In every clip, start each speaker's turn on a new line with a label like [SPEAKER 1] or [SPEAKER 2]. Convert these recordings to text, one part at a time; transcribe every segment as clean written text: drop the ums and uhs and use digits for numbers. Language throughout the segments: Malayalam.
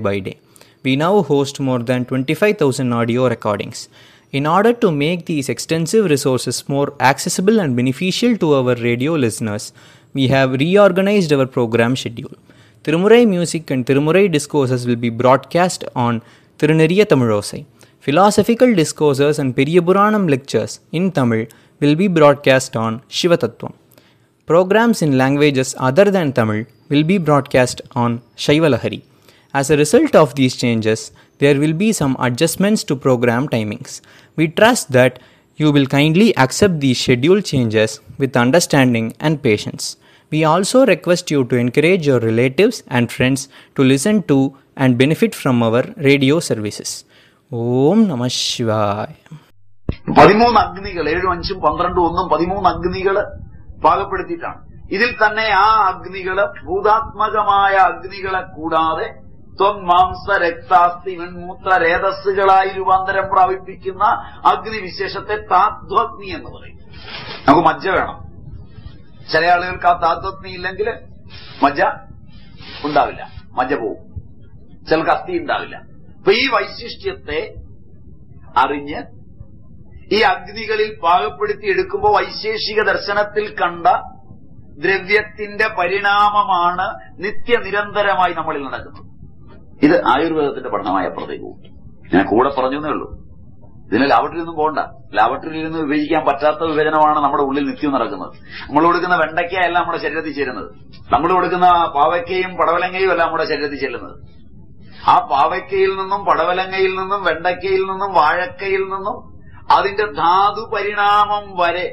[SPEAKER 1] by day. We now host more than 25,000 audio recordings. In order to make these extensive resources more accessible and beneficial to our radio listeners, we have reorganized our program schedule. Tirumurai music and Tirumurai discourses will be broadcast on Tiruneriya Tamilosai. Philosophical discourses and Periyapuranam lectures in Tamil will be broadcast on Shivatattvam. Programs in languages other than Tamil will be broadcast on Shaivalahari. As a result of these changes, there will be some adjustments to program timings. We trust that you will kindly accept these schedule changes with understanding and patience. We also request you to encourage your relatives and friends to listen to and benefit from our radio services. Om Namah Shivaya.
[SPEAKER 2] 13 അഗ്നികൾ 7, 5, 12, 1 13 അഗ്നികൾ പാകപ്പെടുത്തിയിട്ടാണ്. ഇതിൽ തന്നെ ആ അഗ്നികള് ഭൂതാത്മകമായ അഗ്നികളെ കൂടാതെ ത്വന്മാംസ രക്താസ്തി മൺമൂത്ര രേതസ്സുകളായി രൂപാന്തരം പ്രാപിപ്പിക്കുന്ന അഗ്നിവിശേഷത്തെ താത്വഗ്നി എന്ന് പറയും. നമുക്ക് മജ്ജ വേണം. ചില ആളുകൾക്ക് ആ താത്വഗ്നി ഇല്ലെങ്കിൽ മജ്ജ ഉണ്ടാവില്ല, മജ്ജ പോവും. ചിലർക്ക് അസ്ഥി ഉണ്ടാവില്ല. അപ്പൊ ഈ വൈശിഷ്ട്യത്തെ അറിഞ്ഞ് ഈ അഗ്നികളിൽ പാകപ്പെടുത്തി എടുക്കുമ്പോൾ വൈശേഷിക ദർശനത്തിൽ കണ്ട ദ്രവ്യത്തിന്റെ പരിണാമമാണ് നിത്യനിരന്തരമായി നമ്മളിൽ നടക്കുന്നത്. ഇത് ആയുർവേദത്തിന്റെ പഠനമായ പ്രത്യേകവും. ഞാൻ കൂടെ പറഞ്ഞേ ഉള്ളൂ. ഇതിന് ലാബറട്ടറിയിലൊന്നും പോകണ്ട. ലാബറട്ടറിയിൽ നിന്ന് വിഭജിക്കാൻ പറ്റാത്ത വിഭജനമാണ് നമ്മുടെ ഉള്ളിൽ നിത്യം നടക്കുന്നത്. നമ്മൾ കൊടുക്കുന്ന വെണ്ടയ്ക്കയല്ല നമ്മുടെ ശരീരത്തിൽ ചേരുന്നത്. നമ്മൾ കൊടുക്കുന്ന പാവയ്ക്കയും പടവലങ്ങയും അല്ല നമ്മുടെ ശരീരത്തിൽ ചെല്ലുന്നത്. ആ പാവയ്ക്കയിൽ നിന്നും പടവലങ്ങയിൽ നിന്നും വെണ്ടയ്ക്കയിൽ നിന്നും വാഴക്കയിൽ നിന്നും അതിന്റെ ധാതു പരിണാമം വരെ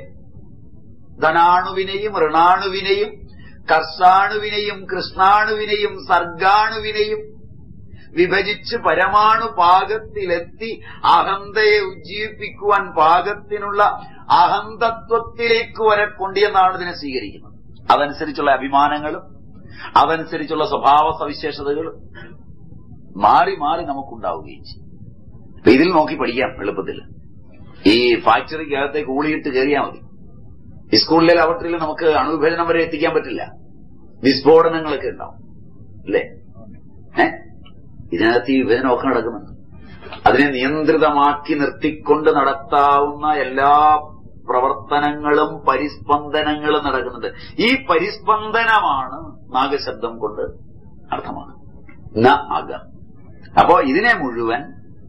[SPEAKER 2] ധനാണുവിനെയും ഋണാണുവിനെയും കർഷാണുവിനെയും കൃഷ്ണാണുവിനെയും സർഗാണുവിനെയും വിഭജിച്ച് പരമാണു പാകത്തിലെത്തി അഹന്തയെ ഉജ്ജീവിപ്പിക്കുവാൻ പാകത്തിനുള്ള അഹന്തത്വത്തിലേക്ക് വരെ കൊണ്ടുവന്നാണ് ഇതിനെ സ്വീകരിക്കുന്നത്. അതനുസരിച്ചുള്ള അഭിമാനങ്ങളും അതനുസരിച്ചുള്ള സ്വഭാവ സവിശേഷതകളും മാറി മാറി നമുക്കുണ്ടാവുകയും ചെയ്യും. ഇതിൽ നോക്കി പഠിക്കാം എളുപ്പത്തിൽ. ഈ ഫാക്ടറിക്കകത്തേക്ക് ഊളിയിട്ട് കയറിയാൽ മതി. ഈ സ്കൂളിലെ ലാബറട്ടറിയിൽ നമുക്ക് അണുവിഭജനം വരെ എത്തിക്കാൻ പറ്റില്ല. വിസ്ഫോടനങ്ങളൊക്കെ ഉണ്ടാവും അല്ലേ? ഇതിനകത്ത് ഈ വിഭജനമൊക്കെ നടക്കുന്നുണ്ട്. അതിനെ നിയന്ത്രിതമാക്കി നിർത്തിക്കൊണ്ട് നടത്താവുന്ന എല്ലാ പ്രവർത്തനങ്ങളും പരിസ്പന്ദനങ്ങളും നടക്കുന്നുണ്ട്. ഈ പരിസ്പന്ദനമാണ് നാഗശബ്ദം കൊണ്ട് അർത്ഥമാണ്. ന അക. അപ്പോ ഇതിനെ മുഴുവൻ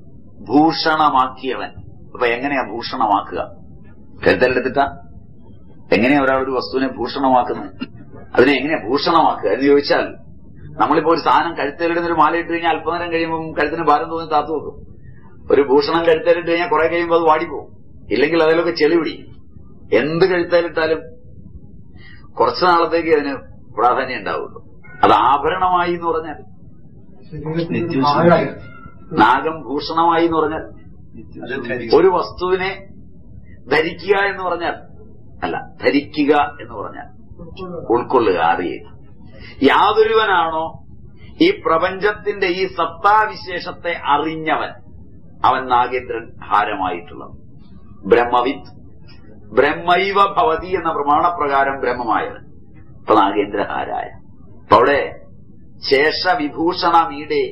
[SPEAKER 2] ഭൂഷണമാക്കിയവൻ. അപ്പൊ എങ്ങനെയാ ഭൂഷണമാക്കുക? കരുതലെടുത്തിട്ടാ എങ്ങനെയാ ഒരാളൊരു വസ്തുവിനെ ഭൂഷണമാക്കുന്നത്? അതിനെ എങ്ങനെയാ ഭൂഷണമാക്കുക എന്ന് ചോദിച്ചാൽ, നമ്മളിപ്പോ ഒരു സാധനം കഴുത്തേലിടുന്നൊരു മാലയിട്ട് കഴിഞ്ഞാൽ അല്പനേരം കഴിയുമ്പോൾ കഴുത്തിന് ഭാരം തോന്നി താത്തു വെക്കും. ഒരു ഭൂഷണം കഴുത്തേലിട്ട് കഴിഞ്ഞാൽ കുറെ കഴിയുമ്പോൾ അത് വാടിപ്പോവും. ഇല്ലെങ്കിൽ അതിലൊക്കെ ചെളി പിടിക്കും. എന്ത് കഴുത്തേലിട്ടാലും കുറച്ചു നാളത്തേക്ക് അതിന് പ്രാധാന്യം ഉണ്ടാവുള്ളൂ. അത് ആഭരണമായി എന്ന് പറഞ്ഞാൽ, നാഗം ഭൂഷണമായി എന്ന് പറഞ്ഞാൽ, ഒരു വസ്തുവിനെ ധരിക്കുക എന്ന് പറഞ്ഞാൽ അല്ല, ധരിക്കുക എന്ന് പറഞ്ഞാൽ ഉൾക്കൊള്ളുക, അറിയുക. യാതൊരുവനാണോ ഈ പ്രപഞ്ചത്തിന്റെ ഈ സത്താവിശേഷത്തെ അറിഞ്ഞവൻ, അവൻ നാഗേന്ദ്രൻ ഹാരമായിട്ടുള്ളത്. ബ്രഹ്മവിത്ത് ബ്രഹ്മൈവ ഭവതി എന്ന പ്രമാണപ്രകാരം ബ്രഹ്മമായവൻ. അപ്പൊ നാഗേന്ദ്രഹാരായ. അപ്പൊ അവിടെ ശേഷവിഭൂഷണമീടെ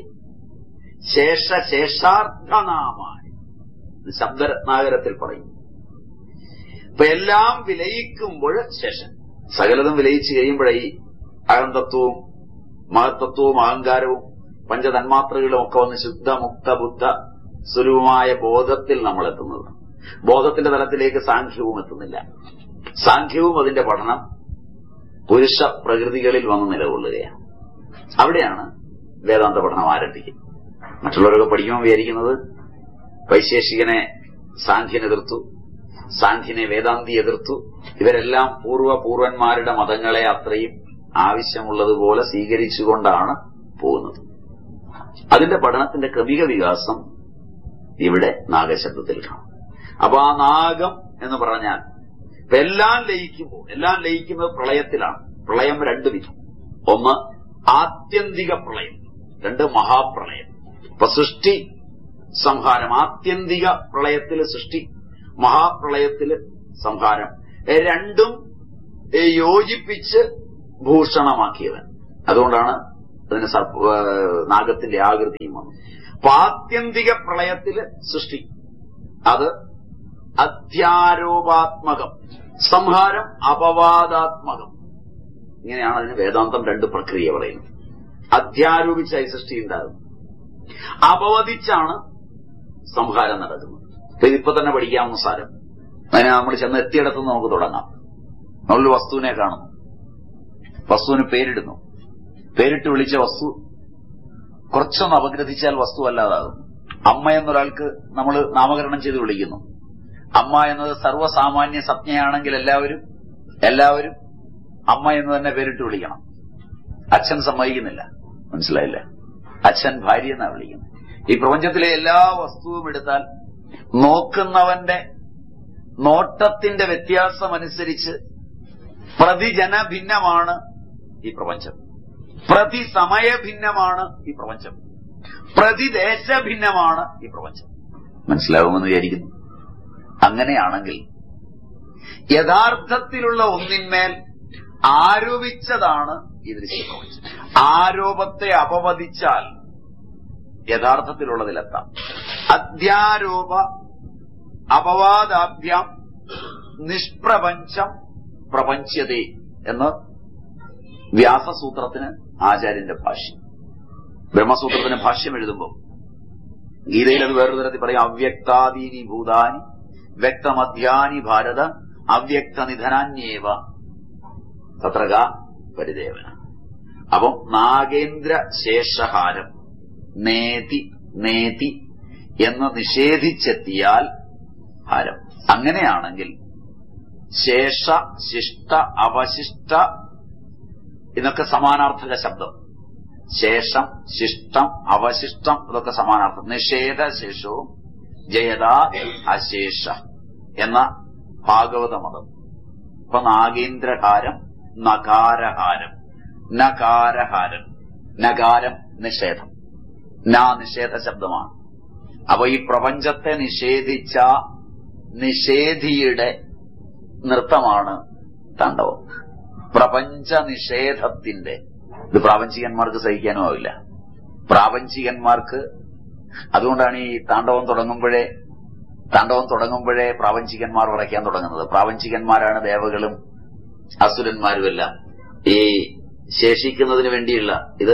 [SPEAKER 2] ശേഷാർത്ഥനാമായ ശബ്ദരത്നാകരത്തിൽ പറയും. ഇപ്പൊ എല്ലാം വിലയിക്കുമ്പോൾ ശേഷൻ, സകലതും വിലയിച്ചു കഴിയുമ്പോഴേ ഈ അഹന്തത്വവും മഹത്തത്വവും അഹങ്കാരവും പഞ്ചതന്മാത്രകളും ഒക്കെ വന്ന് ശുദ്ധമുക്ത ബുദ്ധ സ്വരൂപമായ ബോധത്തിൽ നമ്മൾ എത്തുന്നത്. ബോധത്തിന്റെ തലത്തിലേക്ക് സാഖ്യവും എത്തുന്നില്ല. സാഖ്യവും അതിന്റെ പഠനം പുരുഷ പ്രകൃതികളിൽ വന്ന് നിലകൊള്ളുകയാണ്. അവിടെയാണ് വേദാന്ത പഠനം ആരംഭിക്കുന്നത്. മറ്റുള്ളവരൊക്കെ പഠിക്കുമ്പോൾ വിചാരിക്കുന്നത് വൈശേഷികനെ സാഖ്യൻ എതിർത്തു, സാഖ്യനെ വേദാന്തി എതിർത്തു. ഇവരെല്ലാം പൂർവ്വന്മാരുടെ മതങ്ങളെ അത്രയും ആവശ്യമുള്ളതുപോലെ സ്വീകരിച്ചുകൊണ്ടാണ് പോകുന്നത്. അതിന്റെ പഠനത്തിന്റെ ക്രമിക വികാസം ഇവിടെ നാഗശബ്ദത്തിൽ കാണാം. അപ്പൊ ആ നാഗം എന്ന് പറഞ്ഞാൽ എല്ലാം ലയിക്കുമ്പോൾ, എല്ലാം ലയിക്കുന്നത് പ്രളയത്തിലാണ്. പ്രളയം രണ്ടു വിധം. ഒന്ന് ആത്യന്തിക പ്രളയം, രണ്ട് മഹാപ്രളയം. ഇപ്പൊ സൃഷ്ടി സംഹാരം, ആത്യന്തിക പ്രളയത്തില് സൃഷ്ടി, മഹാപ്രളയത്തില് സംഹാരം, രണ്ടും യോജിപ്പിച്ച് ഭൂഷണമാക്കിയവൻ. അതുകൊണ്ടാണ് അതിന് നാഗത്തിന്റെ ആകൃതിയും വന്നു. അപ്പൊ ആത്യന്തിക പ്രളയത്തില് സൃഷ്ടി, അത് അധ്യാരോപാത്മകം, സംഹാരം അപവാദാത്മകം. ഇങ്ങനെയാണ് അതിന് വേദാന്തം രണ്ട് പ്രക്രിയ പറയുന്നത്. അധ്യാരോപിച്ചായി സൃഷ്ടി ഉണ്ടാകുന്നു, അപവദിച്ചാണ് സംഹാരം നടക്കുന്നത്. ഇതിപ്പോ തന്നെ പഠിക്കാവുന്ന സാരം. അതിനെ നമ്മൾ ചെന്ന് എത്തിയിടത്തുനിന്ന് നമുക്ക് തുടങ്ങാം. നമ്മളൊരു വസ്തുവിനെ കാണുന്നു, വസ്തുവിന് പേരിടുന്നു, പേരിട്ട് വിളിച്ച വസ്തു കുറച്ചൊന്ന് അപഗ്രഥിച്ചാൽ വസ്തു അല്ലാതാകുന്നു. അമ്മ എന്നൊരാൾക്ക് നമ്മൾ നാമകരണം ചെയ്ത് വിളിക്കുന്നു. അമ്മ എന്നത് സർവ്വസാമാന്യ സംജ്ഞയാണെങ്കിൽ എല്ലാവരും അമ്മ എന്ന് തന്നെ പേരിട്ട് വിളിക്കണം. അച്ഛൻ സമ്മതിക്കുന്നില്ല, മനസ്സിലായില്ല. അച്ഛൻ ഭാര്യ എന്നാണ് വിളിക്കുന്നത്. ഈ പ്രപഞ്ചത്തിലെ എല്ലാ വസ്തുവും എടുത്താൽ നോക്കുന്നവന്റെ നോട്ടത്തിന്റെ വ്യത്യാസമനുസരിച്ച് പ്രതിജന ഭിന്നമാണ് ഈ പ്രപഞ്ചം, പ്രതിസമയ ഭിന്നമാണ് ഈ പ്രപഞ്ചം, പ്രതിദേശ ഭിന്നമാണ് ഈ പ്രപഞ്ചം. മനസ്സിലാവുമെന്ന് വിചാരിക്കുന്നു. അങ്ങനെയാണെങ്കിൽ യഥാർത്ഥത്തിലുള്ള ഒന്നിന്മേൽ ആരോപിച്ചതാണ് ഈ ദൃശ്യപ്രപഞ്ചം. ആരോപത്തെ അപവദിച്ചാൽ യഥാർത്ഥത്തിലുള്ളതിലെത്താം. അധ്യാരോപ അപവാദാഭ്യാം നിഷ്പ്രപഞ്ചം പ്രപഞ്ചതേ എന്ന് വ്യാസസൂത്രത്തിന് ആചാര്യന്റെ ഭാഷ്യം. ബ്രഹ്മസൂത്രത്തിന് ഭാഷ്യം എഴുതുമ്പോൾ ഗീതയിൽ അത് വേറൊരു തരത്തിൽ പറയും. അവ്യക്താദീനി ഭൂതാനി വ്യക്തമധ്യാനി ഭാരത അവ്യക്ത നിധനാന്യേവ തത്രക പരിദേവന. അപ്പം നാഗേന്ദ്ര ശേഷഹാരം നേതി എന്ന് നിഷേധിച്ചെത്തിയാൽ ഹാരം. അങ്ങനെയാണെങ്കിൽ ശേഷ ശിഷ്ട അവശിഷ്ട ഇതൊക്കെ സമാനാർത്ഥക ശബ്ദം. ശേഷം ശിഷ്ടം അവശിഷ്ടം ഇതൊക്കെ സമാനാർത്ഥം. നിഷേധ ശേഷവും ജയതാ അശേഷ എന്ന ഭാഗവത മതം. ഇപ്പൊ നാഗേന്ദ്രഹാരം, നകാരഹാരം, നകാരഹാരം. നകാരം നിഷേധം, നിഷേധ ശബ്ദമാണ്. അപ്പൊ ഈ പ്രപഞ്ചത്തെ നിഷേധിച്ച നിഷേധിയുടെ നൃത്തമാണ് താണ്ഡവം. പ്രപഞ്ച നിഷേധത്തിന്റെ ഇത് പ്രാപഞ്ചികന്മാർക്ക് സഹിക്കാനും ആവില്ല. പ്രാപഞ്ചികന്മാർക്ക് അതുകൊണ്ടാണ് ഈ താണ്ഡവം തുടങ്ങുമ്പോഴേ പ്രാപഞ്ചികന്മാർ വരയ്ക്കാൻ തുടങ്ങുന്നത്. പ്രാപഞ്ചികന്മാരാണ് ദേവകളും അസുരന്മാരുമെല്ലാം. ഈ ശേഷിക്കുന്നതിന് വേണ്ടിയുള്ള ഇത്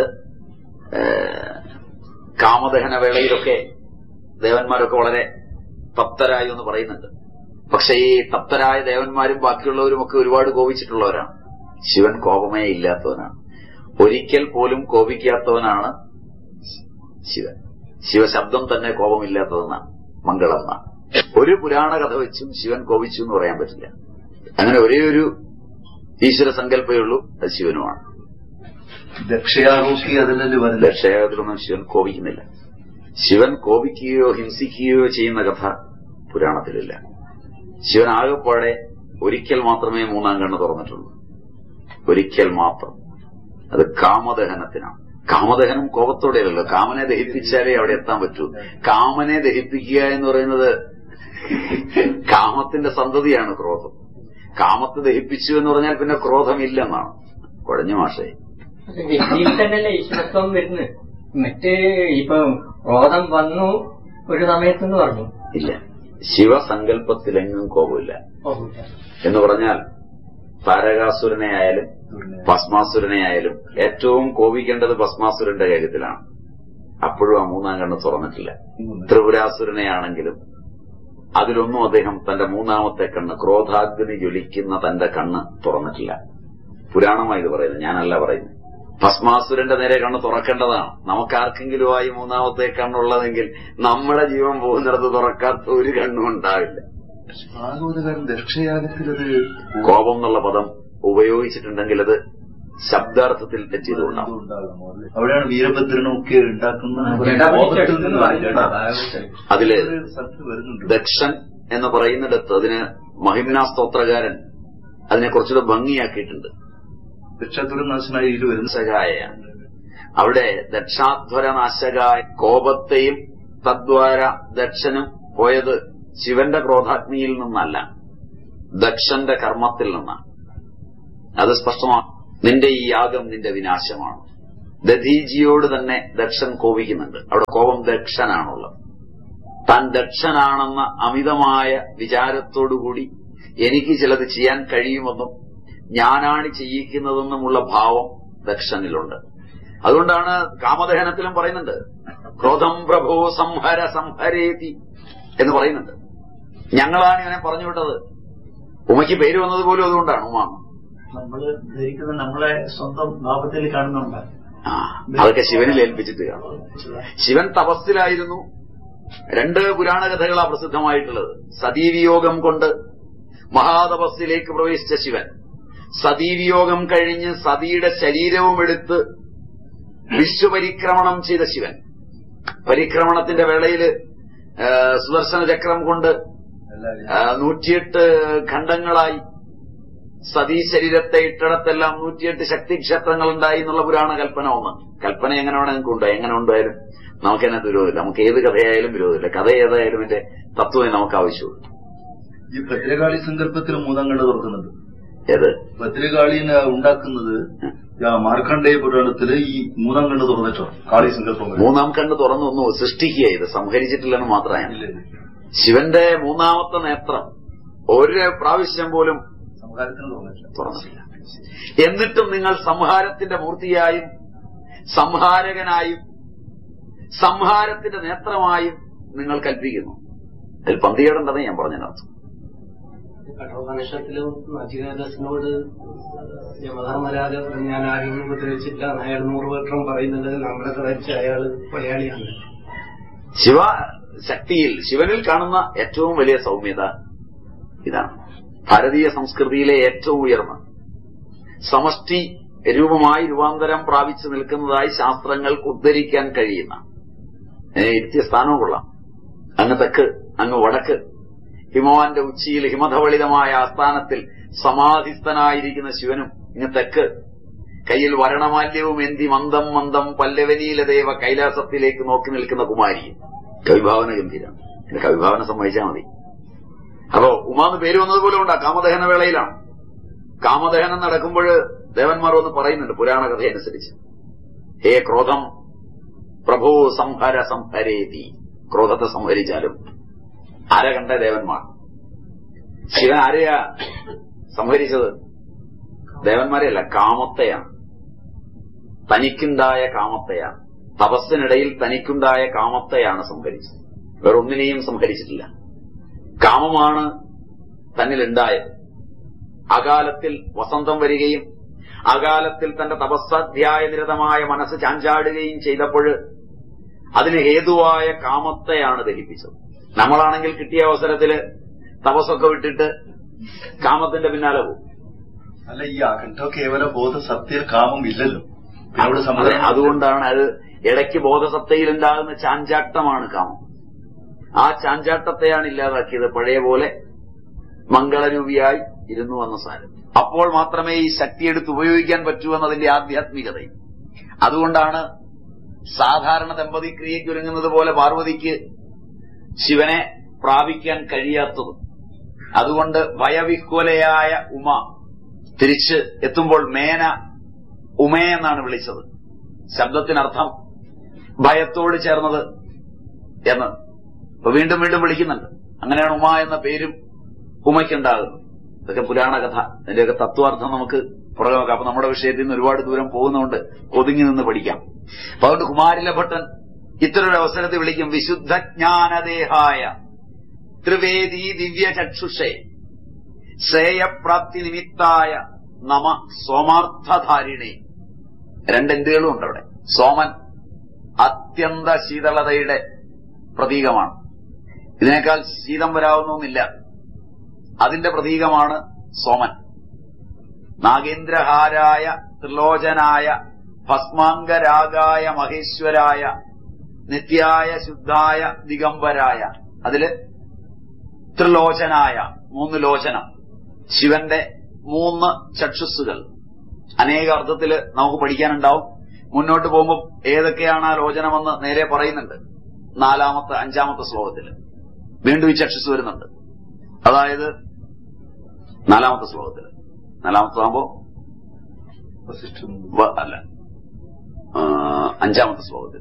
[SPEAKER 2] കാമദഹന വേളയിലൊക്കെ ദേവന്മാരൊക്കെ വളരെ തപ്തരായി എന്ന് പറയുന്നുണ്ട്. പക്ഷെ ഈ തപ്തരായ ദേവന്മാരും ബാക്കിയുള്ളവരും ഒക്കെ ഒരുപാട് കോപിച്ചിട്ടുള്ളവരാണ്. ശിവൻ കോപമേ ഇല്ലാത്തവനാണ്, ഒരിക്കൽ പോലും കോപിക്കാത്തവനാണ് ശിവൻ. ശിവശബ്ദം തന്നെ കോപമില്ലാത്തതെന്നാണ്, മംഗളം എന്നാണ്. ഒരു പുരാണ കഥ വെച്ചും ശിവൻ കോപിച്ചു എന്ന് പറയാൻ പറ്റില്ല. അങ്ങനെ ഒരേ ഒരു ഈശ്വര സങ്കല്പമേ ഉള്ളൂ, അത് ശിവനുമാണ്. ദക്ഷയാഗത്തിലൊന്നും ശിവൻ കോപിക്കുന്നില്ല. ശിവൻ കോപിക്കുകയോ ഹിംസിക്കുകയോ ചെയ്യുന്ന കഥ പുരാണത്തിലില്ല. ശിവൻ ആകെപ്പാടെ ഒരിക്കൽ മാത്രമേ മൂന്നാം കണ്ണ് തുറന്നിട്ടുള്ളൂ, ഒരിക്കൽ മാത്രം. അത് കാമദഹനത്തിനാണ്. കാമദഹനം കോപത്തോടെയല്ലോ, കാമനെ ദഹിപ്പിച്ചാലേ അവിടെ എത്താൻ പറ്റൂ. കാമനെ ദഹിപ്പിക്കുക എന്ന് പറയുന്നത് കാമത്തിന്റെ സന്തതിയാണ് ക്രോധം. കാമത്തെ ദഹിപ്പിച്ചു എന്ന് പറഞ്ഞാൽ പിന്നെ ക്രോധമില്ലെന്നാണ്. കുഴഞ്ഞു മാഷേ.
[SPEAKER 3] വ്യക്തിയിൽ തന്നെയല്ലേ ഈശ്വരത്വം വരുന്നത്. മറ്റ് ഇപ്പൊ ക്രോധം വന്നു ഒരു സമയത്തെന്ന് പറഞ്ഞു
[SPEAKER 2] ഇല്ല. ശിവസങ്കല്പത്തിലെങ്ങും കോപമില്ല എന്ന് പറഞ്ഞാൽ താരകാസുരനെ ആയാലും ഭസ്മാസുരനെ ആയാലും ഏറ്റവും കോപിക്കേണ്ടത് ഭസ്മാസുരന്റെ കാര്യത്തിലാണ്. അപ്പോഴും ആ മൂന്നാം കണ്ണ് തുറന്നിട്ടില്ല. ത്രിപുരാസുരനെയാണെങ്കിലും അതിലൊന്നും അദ്ദേഹം തന്റെ മൂന്നാമത്തെ കണ്ണ്, ക്രോധാഗ്നി ജ്വലിക്കുന്ന തന്റെ കണ്ണ് തുറന്നിട്ടില്ല. പുരാണമായി ഇത് പറയുന്നത്, ഞാനല്ല പറയുന്നത്. ഭസ്മാസുരന്റെ നേരെ കണ്ണ് തുറക്കേണ്ടതാണ്. നമുക്കാർക്കെങ്കിലും ആയി മൂന്നാമത്തെ കണ്ണുള്ളതെങ്കിൽ നമ്മുടെ ജീവൻ പോകുന്നിടത്ത് തുറക്കാത്ത ഒരു കണ്ണും ഉണ്ടാവില്ല. കോപം എന്നുള്ള പദം ഉപയോഗിച്ചിട്ടുണ്ടെങ്കിൽ അത് ശബ്ദാർത്ഥത്തിൽ തെറ്റിയതുകൊണ്ടാണ്.
[SPEAKER 4] അവിടെയാണ് വീരഭദ്രനൊക്കെ ഉണ്ടാക്കുന്ന.
[SPEAKER 2] അതില് ദക്ഷൻ എന്ന് പറയുന്നിടത്ത് അതിന് മഹിമ്നാ സ്തോത്രകാരൻ അതിനെ കുറച്ചുകൂടെ ഭംഗിയാക്കിയിട്ടുണ്ട്.
[SPEAKER 4] ദക്ഷാധ്വരനാശനായ വരുന്ന
[SPEAKER 2] സഹായാണ്. അവിടെ ദക്ഷാധ്വരനാശകായ കോപത്തെയും തദ്വാര ദക്ഷനും പോയത് ശിവന്റെ ക്രോധാഗ്നിയിൽ നിന്നല്ല, ദക്ഷന്റെ കർമ്മത്തിൽ നിന്നാണ്. അത് സ്പഷ്ടമാണ്. നിന്റെ ഈ യാഗം നിന്റെ വിനാശമാണ്. ദധീജിയോട് തന്നെ ദക്ഷൻ കോപിക്കുന്നുണ്ട്. അവിടെ കോപം ദക്ഷനാണുള്ളത്. താൻ ദക്ഷനാണെന്ന അമിതമായ വിചാരത്തോടുകൂടി എനിക്ക് ചിലത് ചെയ്യാൻ കഴിയുമെന്നും ഞാനാണ് ചെയ്യിക്കുന്നതെന്നുമുള്ള ഭാവം ദക്ഷനിലുണ്ട്. അതുകൊണ്ടാണ് കാമദഹനത്തിലും പറയുന്നുണ്ട്, ക്രോധം പ്രഭോ സംഹര സംഹരേതി എന്ന് പറയുന്നുണ്ട്. ഞങ്ങളാണ് ഇവനെ പറഞ്ഞു വിട്ടത്. ഉമയ്ക്ക് പേര് വന്നതുപോലും അതുകൊണ്ടാണ് ഉമ.
[SPEAKER 4] നമ്മള് ധരിക്കുന്നത് നമ്മളെ സ്വന്തം ലാഭത്തിൽ കാണുന്നുണ്ട്.
[SPEAKER 2] അതൊക്കെ ശിവനിൽ ഏൽപ്പിച്ചിട്ട് കാണും. ശിവൻ തപസ്സിലായിരുന്നു. 2 പുരാണ കഥകളാണ് പ്രസിദ്ധമായിട്ടുള്ളത്. സതീവിയോഗം കൊണ്ട് മഹാതപസ്സിലേക്ക് പ്രവേശിച്ച ശിവൻ, സതീവിയോഗം കഴിഞ്ഞ് സതിയുടെ ശരീരവും എടുത്ത് വിശ്വപരിക്രമണം ചെയ്ത ശിവൻ, പരിക്രമണത്തിന്റെ വേളയില് സുദർശന ചക്രം കൊണ്ട് 108 ഖണ്ഡങ്ങളായി സതീ ശരീരത്തെ ഇട്ടിടത്തെല്ലാം 108 ശക്തിക്ഷേത്രങ്ങൾ ഉണ്ടായി എന്നുള്ള പുരാണ കൽപ്പന ഒന്ന്. കൽപ്പന എങ്ങനെ വേണം നിങ്ങൾക്ക് ഉണ്ടായി, എങ്ങനെ ഉണ്ടായാലും നമുക്കതിനകത്ത് വിരോധമില്ല. നമുക്ക് ഏത് കഥയായാലും വിരോധമില്ല. കഥ ഏതായാലും എന്റെ തത്വമേ നമുക്ക് ആവശ്യമുള്ളൂ.
[SPEAKER 4] ഈ ഭദ്രകാളി സങ്കല്പത്തിൽ 3 കണ്ണ് തുറക്കുന്നത്
[SPEAKER 2] ഏത്
[SPEAKER 4] ഭദ്രകാളിനെ ഉണ്ടാക്കുന്നത് മാർക്കണ്ഡേയ പുരാണത്തില് ഈ 3 കണ്ണ് തുറന്നിട്ടോ കാളി സങ്കല്പം
[SPEAKER 2] 3 കണ്ണ് തുറന്നൊന്നു സൃഷ്ടിക്കുക. ഇത് സംഹരിച്ചിട്ടില്ലെന്ന് മാത്രമാണ്. ശിവന്റെ 3ാമത്തെ നേത്രം ഒരു പ്രാവശ്യം പോലും
[SPEAKER 4] സംഹാരത്തിന്
[SPEAKER 2] തുറന്നില്ല. എന്നിട്ടും നിങ്ങൾ സംഹാരത്തിന്റെ മൂർത്തിയായും സംഹാരകനായും സംഹാരത്തിന്റെ നേത്രമായും നിങ്ങൾ കൽപ്പിക്കുന്നു. അതിൽ പന്തികേടുണ്ടെന്ന് ഞാൻ പറഞ്ഞതിനർത്ഥം.
[SPEAKER 5] കഠോപനിഷത്തിലും നചികേതസിനോട് യമധർമ്മരാജ ഞാൻ ആരെയും ഉപദ്രവിച്ചില്ല, അയാൾ 100 വട്ടം പറയുന്നത് നമ്മളെ ധരിച്ച് അയാൾ കൊലയാളിയാണ്.
[SPEAKER 2] ശിവശക്തിയിൽ ശിവനിൽ കാണുന്ന ഏറ്റവും വലിയ സൗമ്യത ഇതാണ്. ഭാരതീയ സംസ്കൃതിയിലെ ഏറ്റവും ഉയർന്ന സമഷ്ടി രൂപമായി രൂപാന്തരം പ്രാപിച്ചു നിൽക്കുന്നതായി ശാസ്ത്രങ്ങൾക്ക് ഉദ്ധരിക്കാൻ കഴിയുന്ന ഇരുത്തിയ സ്ഥാനവും കൊള്ളാം. അങ്ങ് തെക്ക്, അങ്ങ് വടക്ക്, ഹിമവാന്റെ ഉച്ചിയിൽ ഹിമധവളിതമായ ആസ്ഥാനത്തിൽ സമാധിസ്ഥനായിരിക്കുന്ന ശിവനും ഇങ്ങ് തെക്ക് കയ്യിൽ വരണമാല്യവും എന്തി മന്ദം മന്ദം പല്ലവനീലദേവ കൈലാസത്തിലേക്ക് നോക്കി നിൽക്കുന്ന കുമാരിയും. കവിഭാവന ഗംഭീരാണ്. എന്റെ കവിഭാവന സമ്മതിച്ചാൽ മതി. അപ്പോ ഉമാന്ന് പേര് വന്നതുപോലെ ഉണ്ടാ. കാമദഹന വേളയിലാണ്. കാമദഹനം നടക്കുമ്പോൾ ദേവന്മാർ ഒന്ന് പറയുന്നുണ്ട് പുരാണ കഥയനുസരിച്ച്, ഹേ ക്രോധം പ്രഭോ സംഹര സംഹരേതി. ക്രോധത്തെ സംഹരിച്ചാലും ആരെ കണ്ട ദേവന്മാർ. ശിവൻ ആരെയാ സംഹരിച്ചത്? ദേവന്മാരെയല്ല, കാമത്തെയാണ്. തനിക്കുണ്ടായ കാമത്തെയാണ്. തപസ്സിനിടയിൽ തനിക്കുണ്ടായ കാമത്തെയാണ് സംഹരിച്ചത്. വേറൊന്നിനെയും സംഹരിച്ചിട്ടില്ല. കാമമാണ് തന്നിലുണ്ടായത്. അകാലത്തിൽ വസന്തം വരികയും അകാലത്തിൽ തന്റെ തപസ്സാധ്യായ നിരതമായ മനസ്സ് ചാഞ്ചാടുകയും ചെയ്തപ്പോൾ അതിന് ഹേതുവായ കാമത്തെയാണ് ദഹിപ്പിച്ചത്. നമ്മളാണെങ്കിൽ കിട്ടിയ അവസരത്തില് തപസ്സൊക്കെ വിട്ടിട്ട് കാമത്തിന്റെ പിന്നാലെ പോകും.
[SPEAKER 4] അല്ല, ഈ അഖണ്ഡ കേവല ബോധസത്തയിൽ കാമം ഇല്ലല്ലോ.
[SPEAKER 2] അതുകൊണ്ടാണ് അത് ഇടയ്ക്ക് ബോധസത്തയിലുണ്ടാകുന്ന ചാഞ്ചാട്ടമാണ് കാമം. ആ ചാഞ്ചാട്ടത്തെയാണ് ഇല്ലാതാക്കിയത്. പഴയ പോലെ മംഗളരൂപിയായി ഇരുന്നു വന്ന സാരം. അപ്പോൾ മാത്രമേ ഈ ശക്തിയെടുത്ത് ഉപയോഗിക്കാൻ പറ്റൂ എന്നതിന്റെ ആധ്യാത്മികതയും. അതുകൊണ്ടാണ് സാധാരണ ദമ്പതി ക്രിയയ്ക്ക് ഒരുങ്ങുന്നത് പോലെ പാർവതിക്ക് ശിവനെ പ്രാപിക്കാൻ കഴിയാത്തത്. അതുകൊണ്ട് ഭയവിഹ്വലയായ ഉമ തിരിച്ച് എത്തുമ്പോൾ മേന ഉമയെന്നാണ് വിളിച്ചത്. ശബ്ദത്തിനർത്ഥം ഭയത്തോട് ചേർന്നത് എന്ന്. അപ്പൊ വീണ്ടും വീണ്ടും വിളിക്കുന്നുണ്ട്. അങ്ങനെയാണ് ഉമ എന്ന പേരും ഉമയ്ക്കുണ്ടാകുന്നത്. ഇതൊക്കെ പുരാണ കഥ. അതിന്റെയൊക്കെ തത്വാർത്ഥം നമുക്ക് പുറകെ നോക്കാം. അപ്പൊ നമ്മുടെ വിഷയത്തിൽ നിന്ന് ഒരുപാട് ദൂരം പോകുന്നതുകൊണ്ട് ഒതുങ്ങി നിന്ന് പഠിക്കാം. അപ്പൊ അതുകൊണ്ട് കുമാരിലഭട്ടൻ ഇത്തരൊരു അവസരത്തിൽ വിളിക്കും, വിശുദ്ധജ്ഞാനദേഹായ ത്രിവേദി ദിവ്യചക്ഷുഷേ ശ്രേയപ്രാപ്തി നിമിത്തായ നമ സോമാർത്ഥധാരിണേ. 2 എന്തുകളും ഉണ്ട് അവിടെ. സോമൻ അത്യന്ത ശീതളതയുടെ പ്രതീകമാണ്. ഇതിനേക്കാൾ ശീതം വരാവുന്നൊന്നില്ല. അതിന്റെ പ്രതീകമാണ് സോമൻ. നാഗേന്ദ്രഹാരായ ത്രിലോചനായ ഭസ്മാംഗരാഗായ മഹേശ്വരായ നിത്യായ ശുദ്ധായ ദിഗംബരായ. അതില് ത്രിലോചനായ 3 ലോചനം. ശിവന്റെ 3 ചക്ഷുസ്സുകൾ. അനേക അർത്ഥത്തില് നമുക്ക് പഠിക്കാനുണ്ടാവും. മുന്നോട്ട് പോകുമ്പോൾ ഏതൊക്കെയാണ് ആ ലോചനമെന്ന് നേരെ പറയുന്നുണ്ട്. 4ാമത്തെ 5ാമത്തെ ശ്ലോകത്തില് വീണ്ടും ഈ ചക്ഷുസ് വരുന്നുണ്ട്. അതായത് 4ാമത്തെ ശ്ലോകത്തില്. 4ാമത്താകുമ്പോ അല്ല 5-ാമത്തെ ശ്ലോകത്തിൽ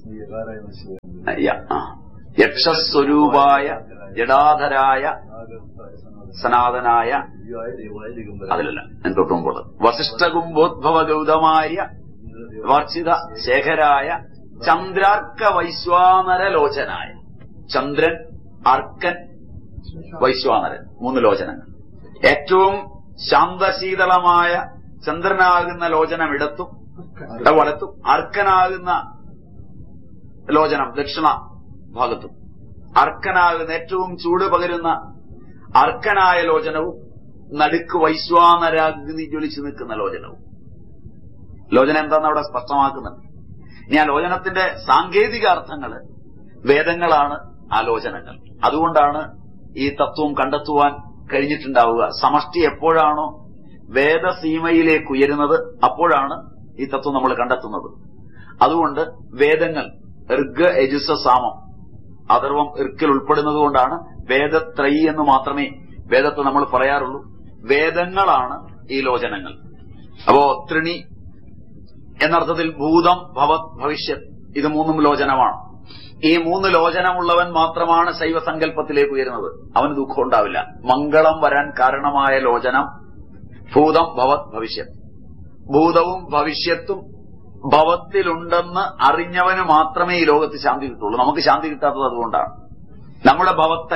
[SPEAKER 2] യക്ഷസ്വരൂപായ ജഡാധരായ സനാതനായ അതിലല്ല ഞാൻ തൊട്ടുമ്പോൾ വസിഷ്ഠകുംഭോദ്ഭവ ഗൗതമായ വർഷിത ശേഖരായ ചന്ദ്രാർക്ക വൈശ്വാനര ലോചനായ. ചന്ദ്രൻ, അർക്കൻ, വൈശ്വാനരൻ, 3 ലോചനങ്ങൾ. ഏറ്റവും ശാന്തശീതളമായ ചന്ദ്രനാകുന്ന ലോചനം ഇടത്തും വലത്തും, അർക്കനാകുന്ന ലോചനം ദക്ഷിണ ഭാഗത്തും, അർക്കനാകുന്ന ഏറ്റവും ചൂട് പകരുന്ന അർക്കനായ ലോചനവും, നടുക്ക് വൈശ്വാനരാഗ്നി ജ്വലിച്ചു നിൽക്കുന്ന ലോചനവും. ലോചനം എന്താന്ന് അവിടെ സ്പഷ്ടമാക്കുന്നുണ്ട്. ഇനി ആ ലോചനത്തിന്റെ സാങ്കേതിക അർത്ഥങ്ങള് വേദങ്ങളാണ് ആലോചനകൾ. അതുകൊണ്ടാണ് ഈ തത്വം കണ്ടെത്തുവാൻ കഴിഞ്ഞിട്ടുണ്ടാവുക. സമഷ്ടി എപ്പോഴാണോ വേദസീമയിലേക്ക് ഉയരുന്നത് അപ്പോഴാണ് ഈ തത്വം നമ്മൾ കണ്ടെത്തുന്നത്. അതുകൊണ്ട് വേദങ്ങൾ ഋഗ്, യജുസ്, സാമം, അഥർവം ഋക്കിൽ ഉൾപ്പെടുന്നത് കൊണ്ടാണ് വേദത്രയി എന്ന് മാത്രമേ വേദത്തെ നമ്മൾ പറയാറുള്ളൂ. വേദങ്ങളാണ് ഈ ലോചനങ്ങൾ. അപ്പോ ത്രിണി എന്നർത്ഥത്തിൽ ഭൂതം, ഭവത്, ഭവിഷ്യത്, ഇത് 3 ലോചനമാണ്. ഈ 3 ലോചനമുള്ളവൻ മാത്രമാണ് ശൈവസങ്കല്പത്തിലേക്ക് ഉയരുന്നത്. അവന് ദുഃഖം ഉണ്ടാവില്ല. മംഗളം വരാൻ കാരണമായ ലോചനം ഭൂതം, ഭവത്, ഭവിഷ്യത്. ഭൂതവും ഭവിഷ്യത്തും ഭവത്തിലുണ്ടെന്ന് അറിഞ്ഞവന് മാത്രമേ ഈ ലോകത്ത് ശാന്തി കിട്ടുള്ളൂ. നമുക്ക് ശാന്തി കിട്ടാത്തത് അതുകൊണ്ടാണ്. നമ്മുടെ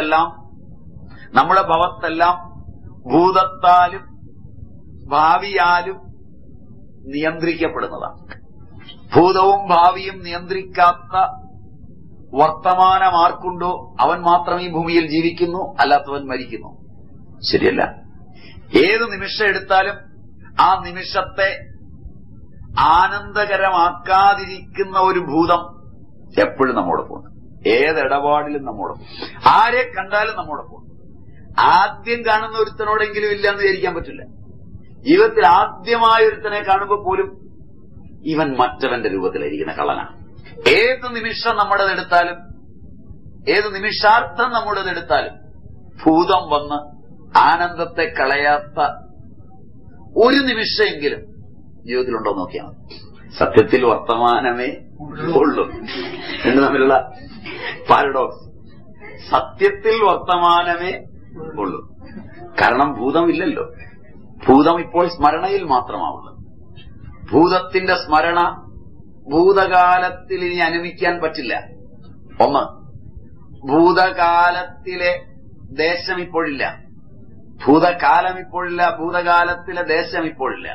[SPEAKER 2] ഭവത്തെല്ലാം ഭൂതത്താലും ഭാവിയാലും നിയന്ത്രിക്കപ്പെടുന്നതാണ്. ഭൂതവും ഭാവിയും നിയന്ത്രിക്കാത്ത വർത്തമാനം ആർക്കുണ്ടോ അവൻ മാത്രം ഈ ഭൂമിയിൽ ജീവിക്കുന്നു, അല്ലാത്തവൻ മരിക്കുന്നു. ശരിയല്ല? ഏത് നിമിഷം എടുത്താലും ആ നിമിഷത്തെ ആനന്ദകരമാക്കാതിരിക്കുന്ന ഒരു ഭൂതം എപ്പോഴും നമ്മോടൊപ്പം ഉണ്ട്. ഏതിടപാടിലും നമ്മോടൊപ്പം, ആരെ കണ്ടാലും നമ്മോടൊപ്പം ഉണ്ട്. ആദ്യം കാണുന്ന ഒരുത്തനോടെങ്കിലും ഇല്ല എന്ന് വിചാരിക്കാൻ പറ്റില്ല. ജീവിതത്തിൽ ആദ്യമായ ഒരുത്തനെ കാണുമ്പോൾ പോലും ഇവൻ മറ്റവന്റെ രൂപത്തിലായിരിക്കുന്ന കള്ളനാണ്. ഏത് നിമിഷം നമ്മുടേതെടുത്താലും, ഏത് നിമിഷാർത്ഥം നമ്മുടേതെടുത്താലും ഭൂതം വന്ന് ആനന്ദത്തെ കളയാത്ത ഒരു നിമിഷമെങ്കിലും ജീവിതത്തിലുണ്ടോ നോക്കിയാൽ മതി. സത്യത്തിൽ വർത്തമാനമേ ഉള്ളൂ. രണ്ടു തമ്മിലുള്ള പാരഡോക്സ്. സത്യത്തിൽ വർത്തമാനമേ ഉള്ളൂ. കാരണം ഭൂതമില്ലല്ലോ. ഭൂതം ഇപ്പോൾ സ്മരണയിൽ മാത്രമാവുള്ളത്. ഭൂതത്തിന്റെ സ്മരണ ഭൂതകാലത്തിൽ ഇനി അനുമിക്കാൻ പറ്റില്ല. ഒന്ന്, ഭൂതകാലത്തിലെ ദേശം ഇപ്പോഴില്ല. ഭൂതകാലം ഇപ്പോഴില്ല. ഭൂതകാലത്തിലെ ദേശം ഇപ്പോഴില്ല.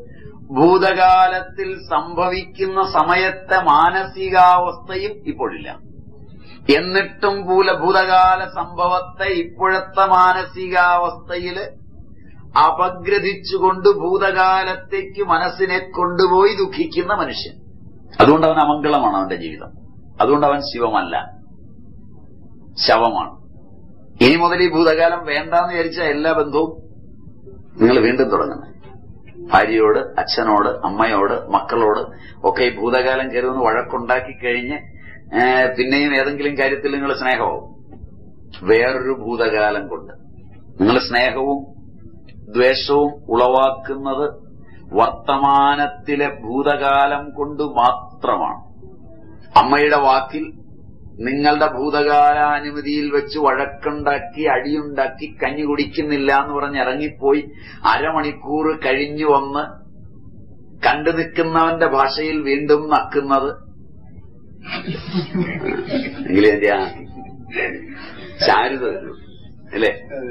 [SPEAKER 2] ഭൂതകാലത്തിൽ സംഭവിക്കുന്ന സമയത്തെ മാനസികാവസ്ഥയും ഇപ്പോഴില്ല. എന്നിട്ടും ഭൂതകാല സംഭവത്തെ ഇപ്പോഴത്തെ മാനസികാവസ്ഥയിൽ അപഗ്രഥിച്ചുകൊണ്ട് ഭൂതകാലത്തേക്ക് മനസ്സിനെ കൊണ്ടുപോയി ദുഃഖിക്കുന്ന മനുഷ്യൻ. അതുകൊണ്ട് അവൻ അമംഗളമാണ് അവന്റെ ജീവിതം. അതുകൊണ്ട് അവൻ ശിവമല്ല, ശവമാണ്. ഇനി മുതൽ ഈ ഭൂതകാലം വേണ്ടാന്ന് വിചാരിച്ച എല്ലാ ബന്ധവും നിങ്ങൾ വീണ്ടും തുടങ്ങുന്നത്. ഭാര്യയോട്, അച്ഛനോട്, അമ്മയോട്, മക്കളോട് ഒക്കെ ഈ ഭൂതകാലം കയറുമെന്ന് വഴക്കുണ്ടാക്കി കഴിഞ്ഞ് പിന്നെയും ഏതെങ്കിലും കാര്യത്തിൽ നിങ്ങൾ സ്നേഹമാവും. വേറൊരു ഭൂതകാലം കൊണ്ട് നിങ്ങൾ സ്നേഹവും ദ്വേഷവും ഉളവാക്കുന്നത് വർത്തമാനത്തിലെ ഭൂതകാലം കൊണ്ട് മാത്രമാണ്. അമ്മയുടെ വാക്കിൽ നിങ്ങളുടെ ഭൂതകാലാനുമതിയിൽ വെച്ച് വഴക്കുണ്ടാക്കി, അടിയുണ്ടാക്കി, കഞ്ഞി കുടിക്കുന്നില്ല എന്ന് പറഞ്ഞ് ഇറങ്ങിപ്പോയി അരമണിക്കൂർ കഴിഞ്ഞു വന്ന് കണ്ടു നിൽക്കുന്നവന്റെ ഭാഷയിൽ വീണ്ടും നക്കുന്നത് എങ്കിലും എന്റെ ആ ചാരുത അല്ലേ?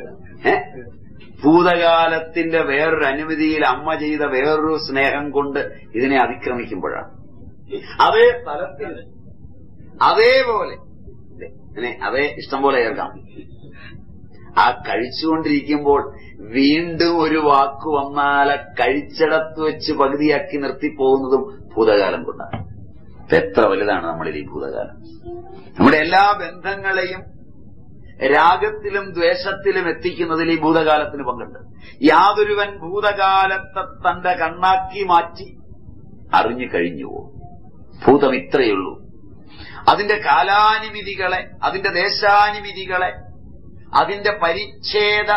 [SPEAKER 2] ഭൂതകാലത്തിന്റെ വേറൊരു അനുമതിയിൽ അമ്മ ചെയ്ത വേറൊരു സ്നേഹം കൊണ്ട് ഇതിനെ അതിക്രമിക്കുമ്പോഴാണ്. അതേ സ്ഥലത്തിൽ അതേപോലെ അതേ ഇഷ്ടം പോലെ കേൾക്കാം. ആ കഴിച്ചുകൊണ്ടിരിക്കുമ്പോൾ വീണ്ടും ഒരു വാക്ക് വന്നാൽ കഴിച്ചിടത്ത് വെച്ച് പകുതിയാക്കി നിർത്തിപ്പോകുന്നതും ഭൂതകാലം കൊണ്ടാണ്. എത്ര വലുതാണ് നമ്മളിൽ ഈ ഭൂതകാലം. നമ്മുടെ എല്ലാ ബന്ധങ്ങളെയും രാഗത്തിലും ദ്വേഷത്തിലും എത്തിക്കുന്നതിൽ ഈ ഭൂതകാലത്തിന് പങ്കുണ്ട്. യാതൊരുവൻ ഭൂതകാലത്തെ തന്റെ കണ്ണാക്കി മാറ്റി അറിഞ്ഞു കഴിഞ്ഞുവോ? ഭൂതം ഇത്രയുള്ളൂ. അതിന്റെ കാലാനുമിതികളെ, അതിന്റെ ദേശാനുമിതികളെ, അതിന്റെ പരിച്ഛേദ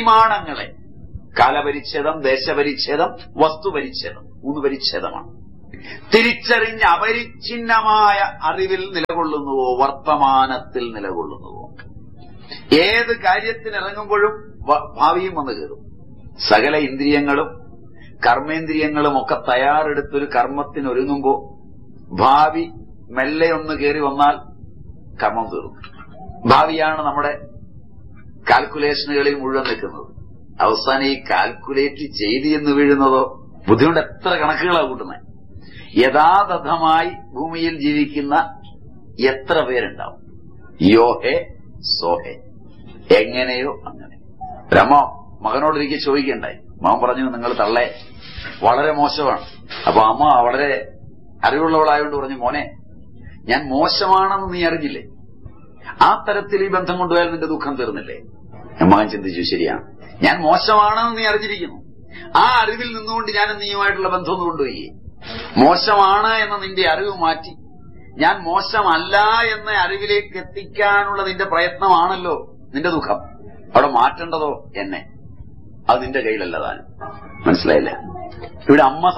[SPEAKER 2] പരിമാണങ്ങളെ, കാലപരിച്ഛേദം, ദേശപരിച്ഛേദം, വസ്തുപരിച്ഛേദം, 3 പരിച്ഛേദമാണ്. തിരിച്ചറിഞ്ഞ് അപരിച്ഛിന്നമായ അറിവിൽ നിലകൊള്ളുന്നുവോ, വർത്തമാനത്തിൽ നിലകൊള്ളുന്നുവോ. ഏത് കാര്യത്തിനിറങ്ങുമ്പോഴും ഭാവിയും വന്നു കയറും. സകല ഇന്ദ്രിയങ്ങളും കർമ്മേന്ദ്രിയങ്ങളും ഒക്കെ തയ്യാറെടുത്തൊരു കർമ്മത്തിനൊരുങ്ങുമ്പോ ഭാവി മെല്ലെ ഒന്ന് കയറി വന്നാൽ കർമ്മം തീർന്നു. ഭാവിയാണ് നമ്മുടെ കാൽക്കുലേഷനുകളിൽ മുഴുവൻ നിൽക്കുന്നത്. അവസാനം ഈ കാൽക്കുലേറ്റ് ചെയ്ത് എന്ന് വീഴുന്നതോ ബുദ്ധിമുട്ട് എത്ര കണക്കുകളാണ് കൂട്ടുന്നത്. യഥാതഥമായി ഭൂമിയിൽ ജീവിക്കുന്ന എത്ര പേരുണ്ടാവും. യോഹേ സോഹേ, എങ്ങനെയോ അങ്ങനെ. രമ മകനോടൊരിക്കൽ ചോദിക്കണ്ടായി. മകൻ പറഞ്ഞു, നിങ്ങൾ തള്ളേ വളരെ മോശമാണ്. അപ്പൊ അമ്മ വളരെ അറിവുള്ളവളായോണ്ട് പറഞ്ഞു, മോനെ ഞാൻ മോശമാണെന്ന് നീ അറിഞ്ഞില്ലേ, ആ തരത്തിൽ ഈ ബന്ധം കൊണ്ടുപോയാൽ നിന്റെ ദുഃഖം തീർന്നില്ലേ. മകൻ ചിന്തിച്ചു, ശരിയാണ്, ഞാൻ മോശമാണെന്ന് നീ അറിഞ്ഞിരിക്കുന്നു, ആ അറിവിൽ നിന്നുകൊണ്ട് ഞാൻ നീയുമായിട്ടുള്ള ബന്ധം ഒന്ന് കൊണ്ടുപോയി. മോശമാണ് എന്ന നിന്റെ അറിവ് മാറ്റി ഞാൻ മോശമല്ല എന്ന അറിവിലേക്ക് എത്തിക്കാനുള്ള നിന്റെ പ്രയത്നമാണല്ലോ നിന്റെ ദുഃഖം. അവിടെ മാറ്റേണ്ടതോ എന്നെ, അത് നിന്റെ കയ്യിലല്ല താൻ. മനസ്സിലായില്ല? ഇവിടെ അമ്മ